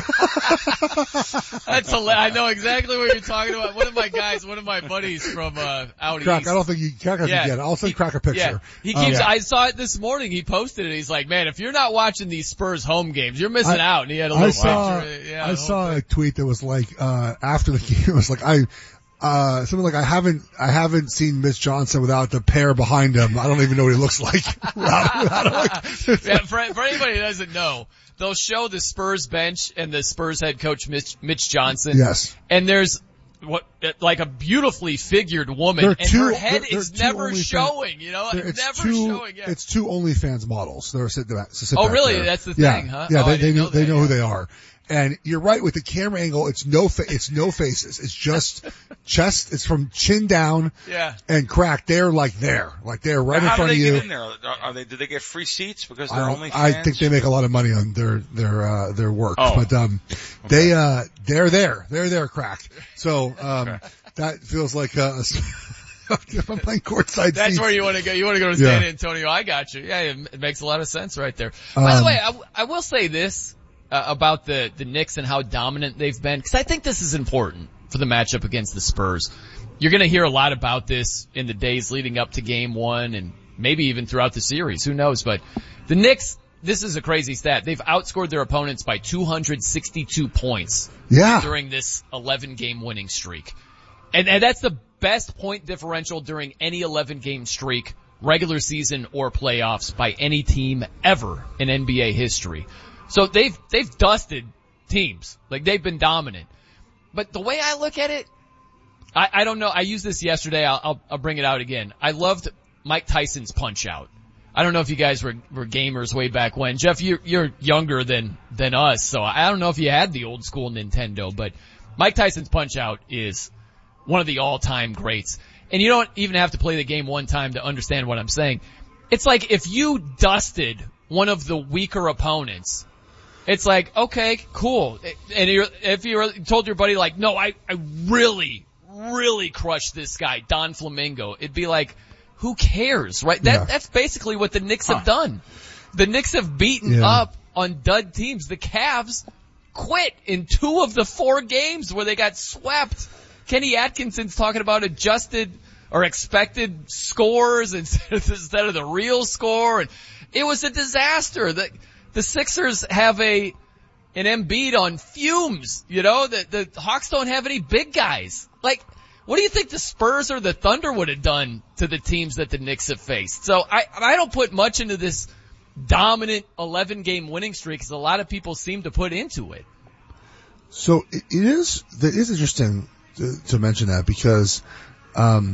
That's hilarious. I know exactly what you're talking about. One of my guys, one of my buddies from uh, out Crack, east. I don't think you, Crack doesn't Yeah. get it. I'll send Crack a picture. Yeah, he Um, keeps. I saw it this morning. He posted it. He's like, "Man, if you're not watching these Spurs home games, you're missing I- out." And he had a little I saw, picture. Yeah, I the saw whole a tweet that was like, uh, after the game, it was like, I, uh, something like, I haven't, I haven't seen Mitch Johnson without the pair behind him. I don't even know what he looks like. without, without him, like, yeah, for, for anybody who doesn't know, they'll show the Spurs bench and the Spurs head coach Mitch, Mitch Johnson. Yes. And there's what like a beautifully figured woman, They're and two- her head they're- is they're two never OnlyFans- showing. You know, There- it's never two, showing. Yeah. It's two OnlyFans models. They're sitting back. Sit Oh, back really? there. That's the yeah. thing, huh? Yeah, Oh, they, I they didn't know, know they that, know who yeah. they are. And you're right with the camera angle. It's no fa- it's no faces. It's just chest. It's from chin down. Yeah. And Crack. They're like there, like they're right How in front do of they you. get in there? Are, are they? Do they get free seats because I, they're don't- only? I fans? think they make a lot of money on their their uh their work. Oh. But um they uh they're there. They're there, Crack. So um that feels like uh if I'm playing courtside That's seats. where you want to go. You want to go to San Yeah. Antonio. I got you. Yeah, it, it makes a lot of sense right there. By Um, the way, I, I will say this uh, about the the Knicks and how dominant they've been, because I think this is important for the matchup against the Spurs. You're going to hear a lot about this in the days leading up to Game One, and maybe even throughout the series. Who knows? But the Knicks. This is a crazy stat. They've outscored their opponents by two hundred sixty-two points Yeah. during this eleven game winning streak. And, and that's the best point differential during any eleven game streak, regular season or playoffs, by any team ever in N B A history. So they've, they've dusted teams. Like, they've been dominant. But the way I look at it, I, I don't know. I used this yesterday. I'll, I'll, I'll bring it out again. I loved Mike Tyson's Punch Out. I don't know if you guys were, were gamers way back when. Jeff, you're, you're younger than, than us, so I don't know if you had the old school Nintendo, but Mike Tyson's Punch Out is one of the all-time greats. And you don't even have to play the game one time to understand what I'm saying. It's like if you dusted one of the weaker opponents, it's like, okay, cool. And you're, if you told your buddy like, no, I, I really, really crushed this guy, Don Flamingo, it'd be like, who cares, right? That, Yeah. that's basically what the Knicks have done. The Knicks have beaten Yeah. up on dud teams. The Cavs quit in two of the four games where they got swept. Kenny Atkinson's talking about adjusted or expected scores instead of, instead of the real score. And it was a disaster. The, the Sixers have a, an Embiid on fumes, you know, the, the Hawks don't have any big guys. Like, what do you think the Spurs or the Thunder would have done to the teams that the Knicks have faced? So I, I don't put much into this dominant eleven game winning streak because a lot of people seem to put into it. So it, it is, that is interesting to, to mention that because, um,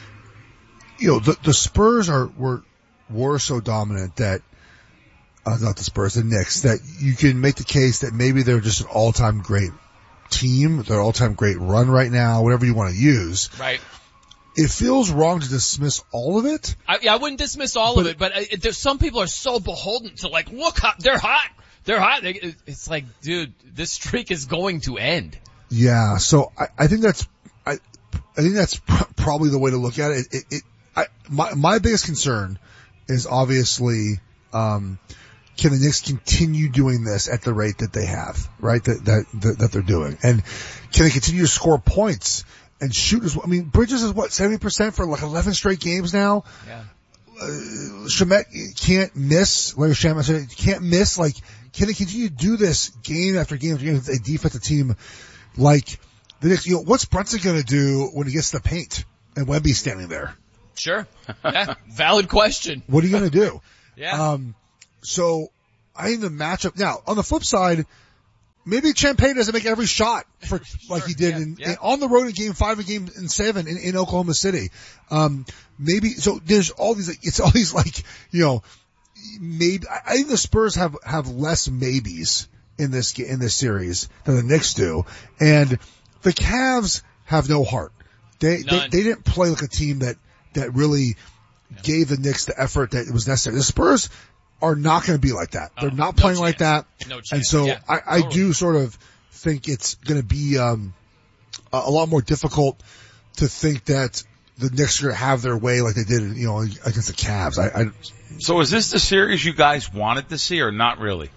you know, the, the Spurs are, were, were so dominant that, uh, not the Spurs, the Knicks, that you can make the case that maybe they're just an all-time great team, their all-time great run right now, whatever you want to use. Right. It feels wrong to dismiss all of it. I, I wouldn't dismiss all But of it, but uh, it, there's some people are so beholden to like, look how they're hot. They're hot. It's like, dude, this streak is going to end. Yeah. So I, I think that's, I, I think that's pr- probably the way to look at it. It, it, I, my, my biggest concern is obviously, um, can the Knicks continue doing this at the rate that they have, right? That, that, that, that they're doing. And can they continue to score points and shoot as well? I mean, Bridges is what, seventy percent for like eleven straight games now? Yeah. Uh, Shamet can't miss, Larry Shamet said, can't miss, like, can they continue to do this game after game after game with a defensive team like the Knicks? You know, what's Brunson gonna do when he gets to the paint and Wemby's standing there? Sure. Yeah. Valid question. What are you gonna do? Yeah. Um, so I think the matchup, now, on the flip side, maybe Champagne doesn't make every shot for, like sure, he did yeah, in, yeah. in, on the road in game five and game in seven in, in Oklahoma City. Um, maybe, so there's all these, it's all these like, you know, maybe, I think the Spurs have, have less maybes in this, in this series than the Knicks do. And the Cavs have no heart. They, they, they didn't play like a team that, that really yeah. gave the Knicks the effort that was necessary. The Spurs are not going to be like that. They're oh, not no playing chance. like that. No chance. And so yeah, I, I totally. do sort of think it's going to be, um, a, a lot more difficult to think that the Knicks are going to have their way like they did, you know, against the Cavs. I, I So is this the series you guys wanted to see or not really?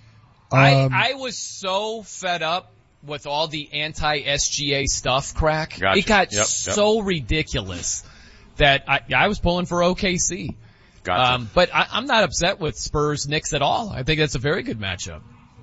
Um, I, I was so fed up with all the anti-S G A stuff, Crack. Gotcha. It got yep, so yep. ridiculous that I, I was pulling for O K C. Gotcha. Um, but I, I'm not upset with Spurs Knicks at all. I think that's a very good matchup.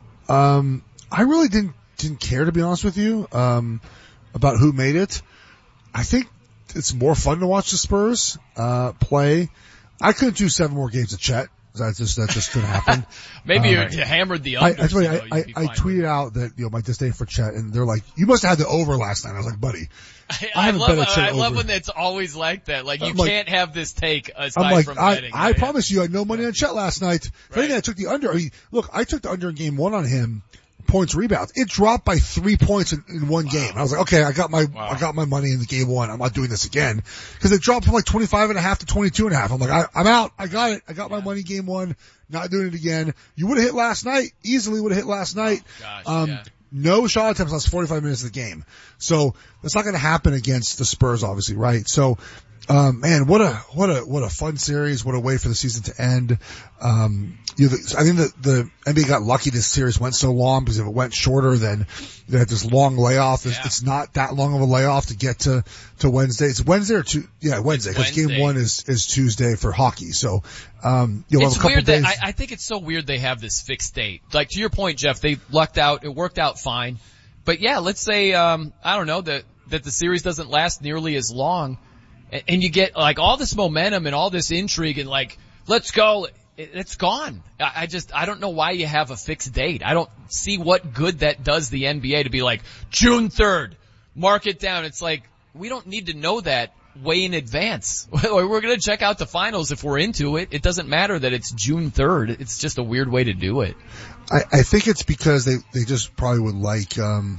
Um, I really didn't didn't care, to be honest with you, um, about who made it. I think it's more fun to watch the Spurs uh play. I couldn't do seven more games of Chet. That just that just couldn't happen. Maybe um, you hammered the I, unders. actually, you know, I, I, I tweeted out that, you know, my disdain for Chet, and they're like, you must have had the over last night. I was like, buddy, I, I I haven't love, bet a Chet I love over. when it's always like that. Like, you I'm like- can't have this take aside I'm like, from I, betting. I Yeah. promise you I had no money on Chet last night. If Right. anything, I took the under. I mean, look, I took the under in game one on him, points rebounds. It dropped by three points in, in one wow. game. I was like, okay, I got my, wow. I got my money in the game one. I'm not doing this again. Cause it dropped from like twenty-five and a half to twenty-two and a half. I'm like, I, I'm out. I got it. I got yeah. my money game one. Not doing it again. You would have hit last night. Easily would have hit last night. Oh, gosh, um, yeah. No shot attempts last forty-five minutes of the game. So that's not going to happen against the Spurs, obviously, right? So, um, man, what a, what a, what a fun series. What a way for the season to end. Um, you know, the, I think the, the N B A got lucky this series went so long because if it went shorter, then they had this long layoff. It's, yeah. it's not that long of a layoff to get to, to Wednesday. It's Wednesday or two, yeah, Wednesday, because game one is, is Tuesday for hockey. So, um, you'll it's have a couple weird days. that I, I think it's so weird they have this fixed date. Like, to your point, Jeff, they lucked out. It worked out fine. But yeah, let's say, um, I don't know, that, that the series doesn't last nearly as long. And, and you get like all this momentum and all this intrigue and like, let's go. It, it's gone. I, I just, I don't know why you have a fixed date. I don't see what good that does the N B A to be like, June third, mark it down. It's like, we don't need to know that way in advance. We're going to check out the finals if we're into it. It doesn't matter that it's June third. It's just a weird way to do it. I, I think it's because they, they just probably would like, um,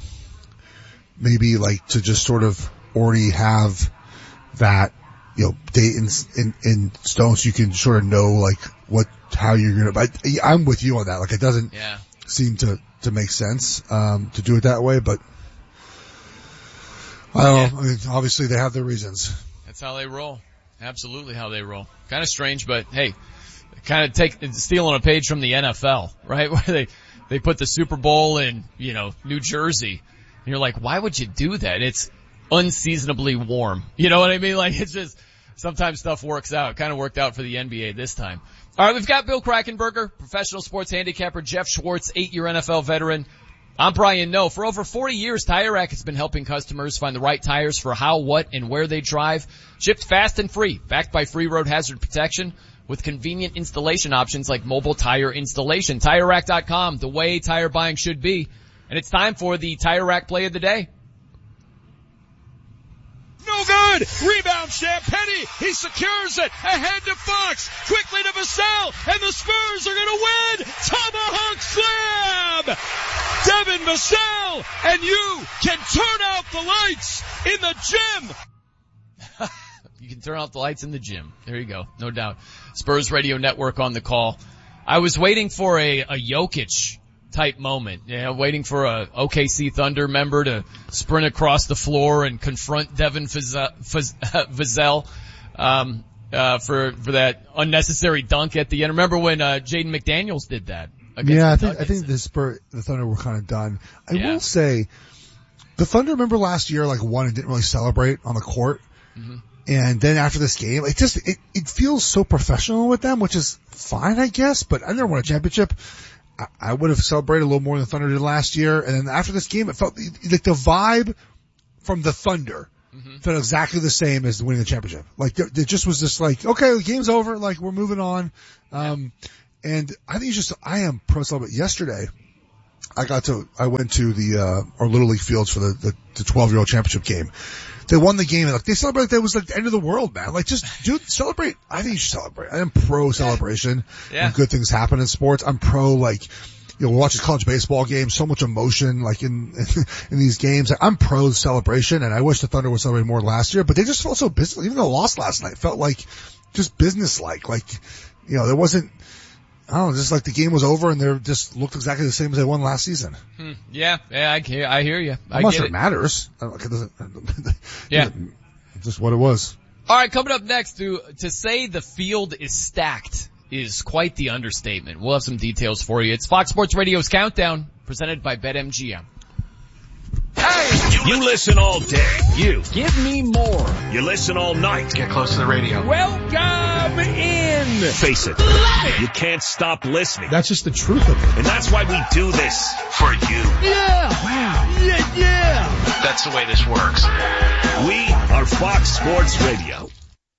maybe like to just sort of already have that, you know, date in, in, in stone so you can sort of know like what, how you're going to, but I'm with you on that. Like it doesn't yeah. seem to, to make sense, um, to do it that way, but I don't yeah. know. I mean, obviously they have their reasons. That's how they roll. Absolutely how they roll. Kind of strange, but hey, kind of take, stealing a page from the N F L, right? Where they, they put the Super Bowl in, you know, New Jersey. And you're like, why would you do that? It's unseasonably warm. You know what I mean? Like it's just, sometimes stuff works out. Kind of worked out for the N B A this time. All right, we've got Bill Krackomberger, professional sports handicapper, Jeff Schwartz, eight-year N F L veteran. I'm Brian Noe. For over forty years, Tire Rack has been helping customers find the right tires for how, what, and where they drive. Shipped fast and free, backed by free road hazard protection with convenient installation options like mobile tire installation. Tire Rack dot com, the way tire buying should be. And it's time for the Tire Rack play of the day. No good! Rebound, Champagnie! He secures it! Ahead to Fox! Quickly to Vassell! And the Spurs are gonna win! Tomahawk slam! Devin Vassell! And you can turn out the lights in the gym! You can turn out the lights in the gym. There you go. No doubt. Spurs Radio Network on the call. I was waiting for a, a Jokic type moment, you know, waiting for a O K C Thunder member to sprint across the floor and confront Devin Vassell, um, uh, for, for that unnecessary dunk at the end. Remember when, uh, Jaden McDaniels did that? Yeah, I think, I think the Spurs, the Thunder were kind of done. I Yeah. will say, the Thunder, remember last year, like won and didn't really celebrate on the court. Mm-hmm. And then after this game, it just, it, it feels so professional with them, which is fine, I guess, but I never won a championship. I, I would have celebrated a little more than the Thunder did last year. And then after this game, it felt like the vibe from the Thunder mm-hmm. felt exactly the same as winning the championship. Like, it just was just like, okay, the game's over, like, we're moving on. Um, and I think it's just, I am pro celebrate. Yesterday, I got to, I went to the, uh, our Little League fields for the, the, the twelve year old championship game. They won the game and like, they celebrated like that was like the end of the world, man. Like just, dude, celebrate. I think you should celebrate. I am pro celebration. Yeah. When good things happen in sports. I'm pro like, you know, watching college baseball games, so much emotion like in, in these games. I'm pro celebration and I wish the Thunder was celebrating more last year, but they just felt so business, even though they lost last night, felt like just business like, like, you know, there wasn't, I don't know, just like the game was over and they just looked exactly the same as they won last season. Hmm. Yeah, yeah, I hear, I hear you. I I'm not get sure it. it matters. I don't, it doesn't, Yeah. It's just what it was. All right, coming up next, to to say the field is stacked is quite the understatement. We'll have some details for you. It's Fox Sports Radio's Countdown, presented by BetMGM. Hey! You listen all day. You. Give me more. You listen all night. Get close to the radio. Welcome in. Face it. it. You can't stop listening. That's just the truth of it. And that's why we do this for you. Yeah. Wow. Yeah, yeah. That's the way this works. We are Fox Sports Radio.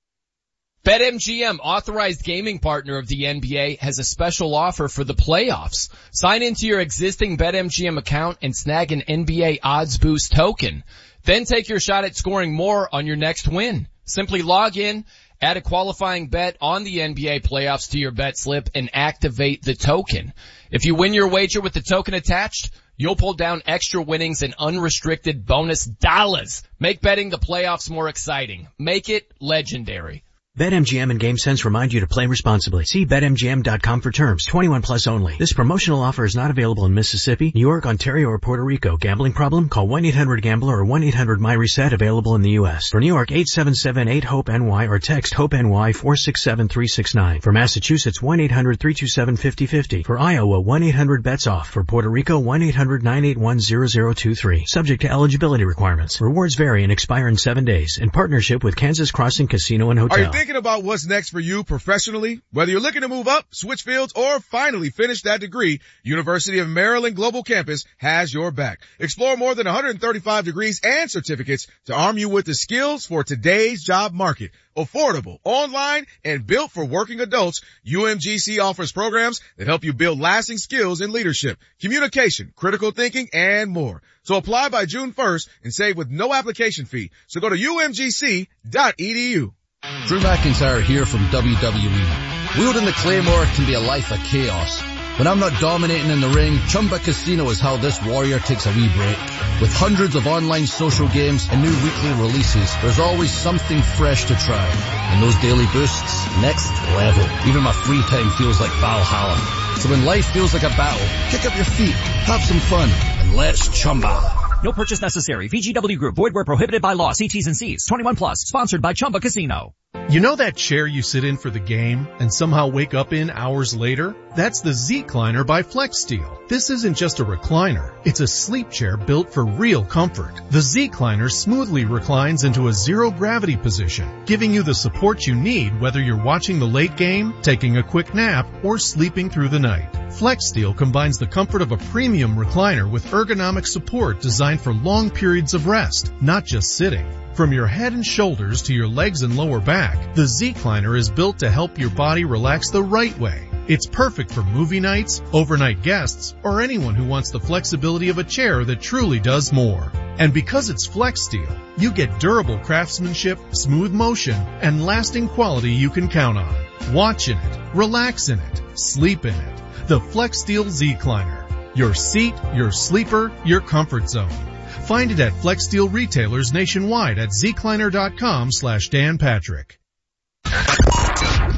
BetMGM, authorized gaming partner of the N B A, has a special offer for the playoffs. Sign into your existing BetMGM account and snag an N B A Odds Boost token. Then take your shot at scoring more on your next win. Simply log in, add a qualifying bet on the N B A playoffs to your bet slip, and activate the token. If you win your wager with the token attached, you'll pull down extra winnings and unrestricted bonus dollars. Make betting the playoffs more exciting. Make it legendary. BetMGM and GameSense remind you to play responsibly. See Bet M G M dot com for terms. twenty-one plus only. This promotional offer is not available in Mississippi, New York, Ontario, or Puerto Rico. Gambling problem? Call one eight hundred gambler or one eight hundred my reset, available in the U S. For New York, eight seven seven eight hope N Y or text HOPE-NY four six seven three six nine. For Massachusetts, one eight hundred three two seven five zero five zero. For Iowa, one eight hundred bets off. For Puerto Rico, one eight hundred nine eight one zero zero two three. Subject to eligibility requirements. Rewards vary and expire in seven days. In partnership with Kansas Crossing Casino and Hotel. Are you thinking about what's next for you professionally? Whether you're looking to move up, switch fields, or finally finish that degree, University of Maryland Global Campus has your back. Explore more than one hundred thirty-five degrees and certificates to arm you with the skills for today's job market. Affordable, online, and built for working adults, U M G C offers programs that help you build lasting skills in leadership, communication, critical thinking, and more. So apply by June first and save with no application fee. So go to U M G C dot E D U. Drew McIntyre here from W W E. Wielding the Claymore can be a life of chaos. When I'm not dominating in the ring, Chumba Casino is how this warrior takes a wee break. With hundreds of online social games and new weekly releases, there's always something fresh to try. And those daily boosts, next level. Even my free time feels like Valhalla. So when life feels like a battle, kick up your feet, have some fun, and let's Chumba. No purchase necessary. V G W Group. Void where prohibited by law. See T's and C's. twenty-one plus. Sponsored by Chumba Casino. You know that chair you sit in for the game and somehow wake up in hours later? That's the Z-Cliner by FlexSteel. This isn't just a recliner. It's a sleep chair built for real comfort. The Z-Cliner smoothly reclines into a zero-gravity position, giving you the support you need whether you're watching the late game, taking a quick nap, or sleeping through the night. FlexSteel combines the comfort of a premium recliner with ergonomic support designed for long periods of rest, not just sitting. From your head and shoulders to your legs and lower back, the Z-Cliner is built to help your body relax the right way. It's perfect for movie nights, overnight guests, or anyone who wants the flexibility of a chair that truly does more. And because it's FlexSteel, you get durable craftsmanship, smooth motion, and lasting quality you can count on. Watch in it, relax in it, sleep in it. The FlexSteel Z-Cliner. Your seat, your sleeper, your comfort zone. Find it at FlexSteel retailers nationwide at zcliner dot com slash Dan Patrick.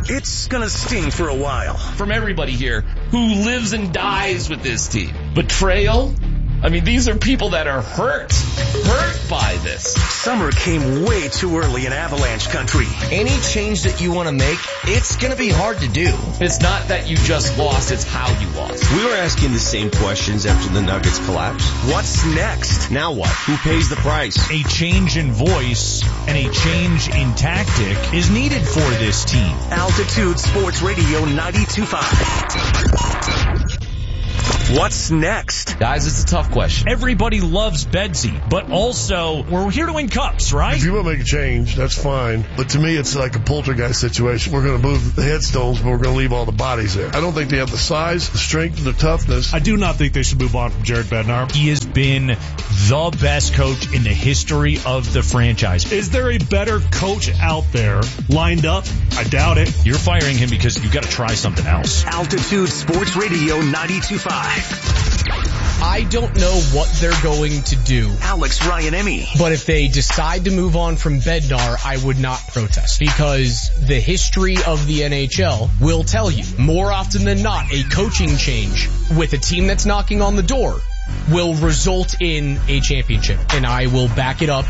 it's gonna sting for a while. From everybody here who lives and dies with this team. Betrayal? I mean, these are people that are hurt, hurt by this. Summer came way too early in Avalanche country. Any change that you want to make, it's going to be hard to do. It's not that you just lost, it's how you lost. We were asking the same questions after the Nuggets collapsed. What's next? Now what? Who pays the price? A change in voice and a change in tactic is needed for this team. Altitude Sports Radio ninety-two point five. What's next? Guys, it's a tough question. Everybody loves Bedsy, but also we're here to win cups, right? If you want to make a change, that's fine. But to me, it's like a poltergeist situation. We're going to move the headstones, but we're going to leave all the bodies there. I don't think they have the size, the strength, the toughness. I do not think they should move on from Jared Bednar. He has been the best coach in the history of the franchise. Is there a better coach out there lined up? I doubt it. You're firing him because you've got to try something else. Altitude Sports Radio ninety-two point five. I don't know what they're going to do. Alex Ryan-Emmy. But if they decide to move on from Bednar, I would not protest because the history of the N H L will tell you more often than not a coaching change with a team that's knocking on the door will result in a championship. And I will back it up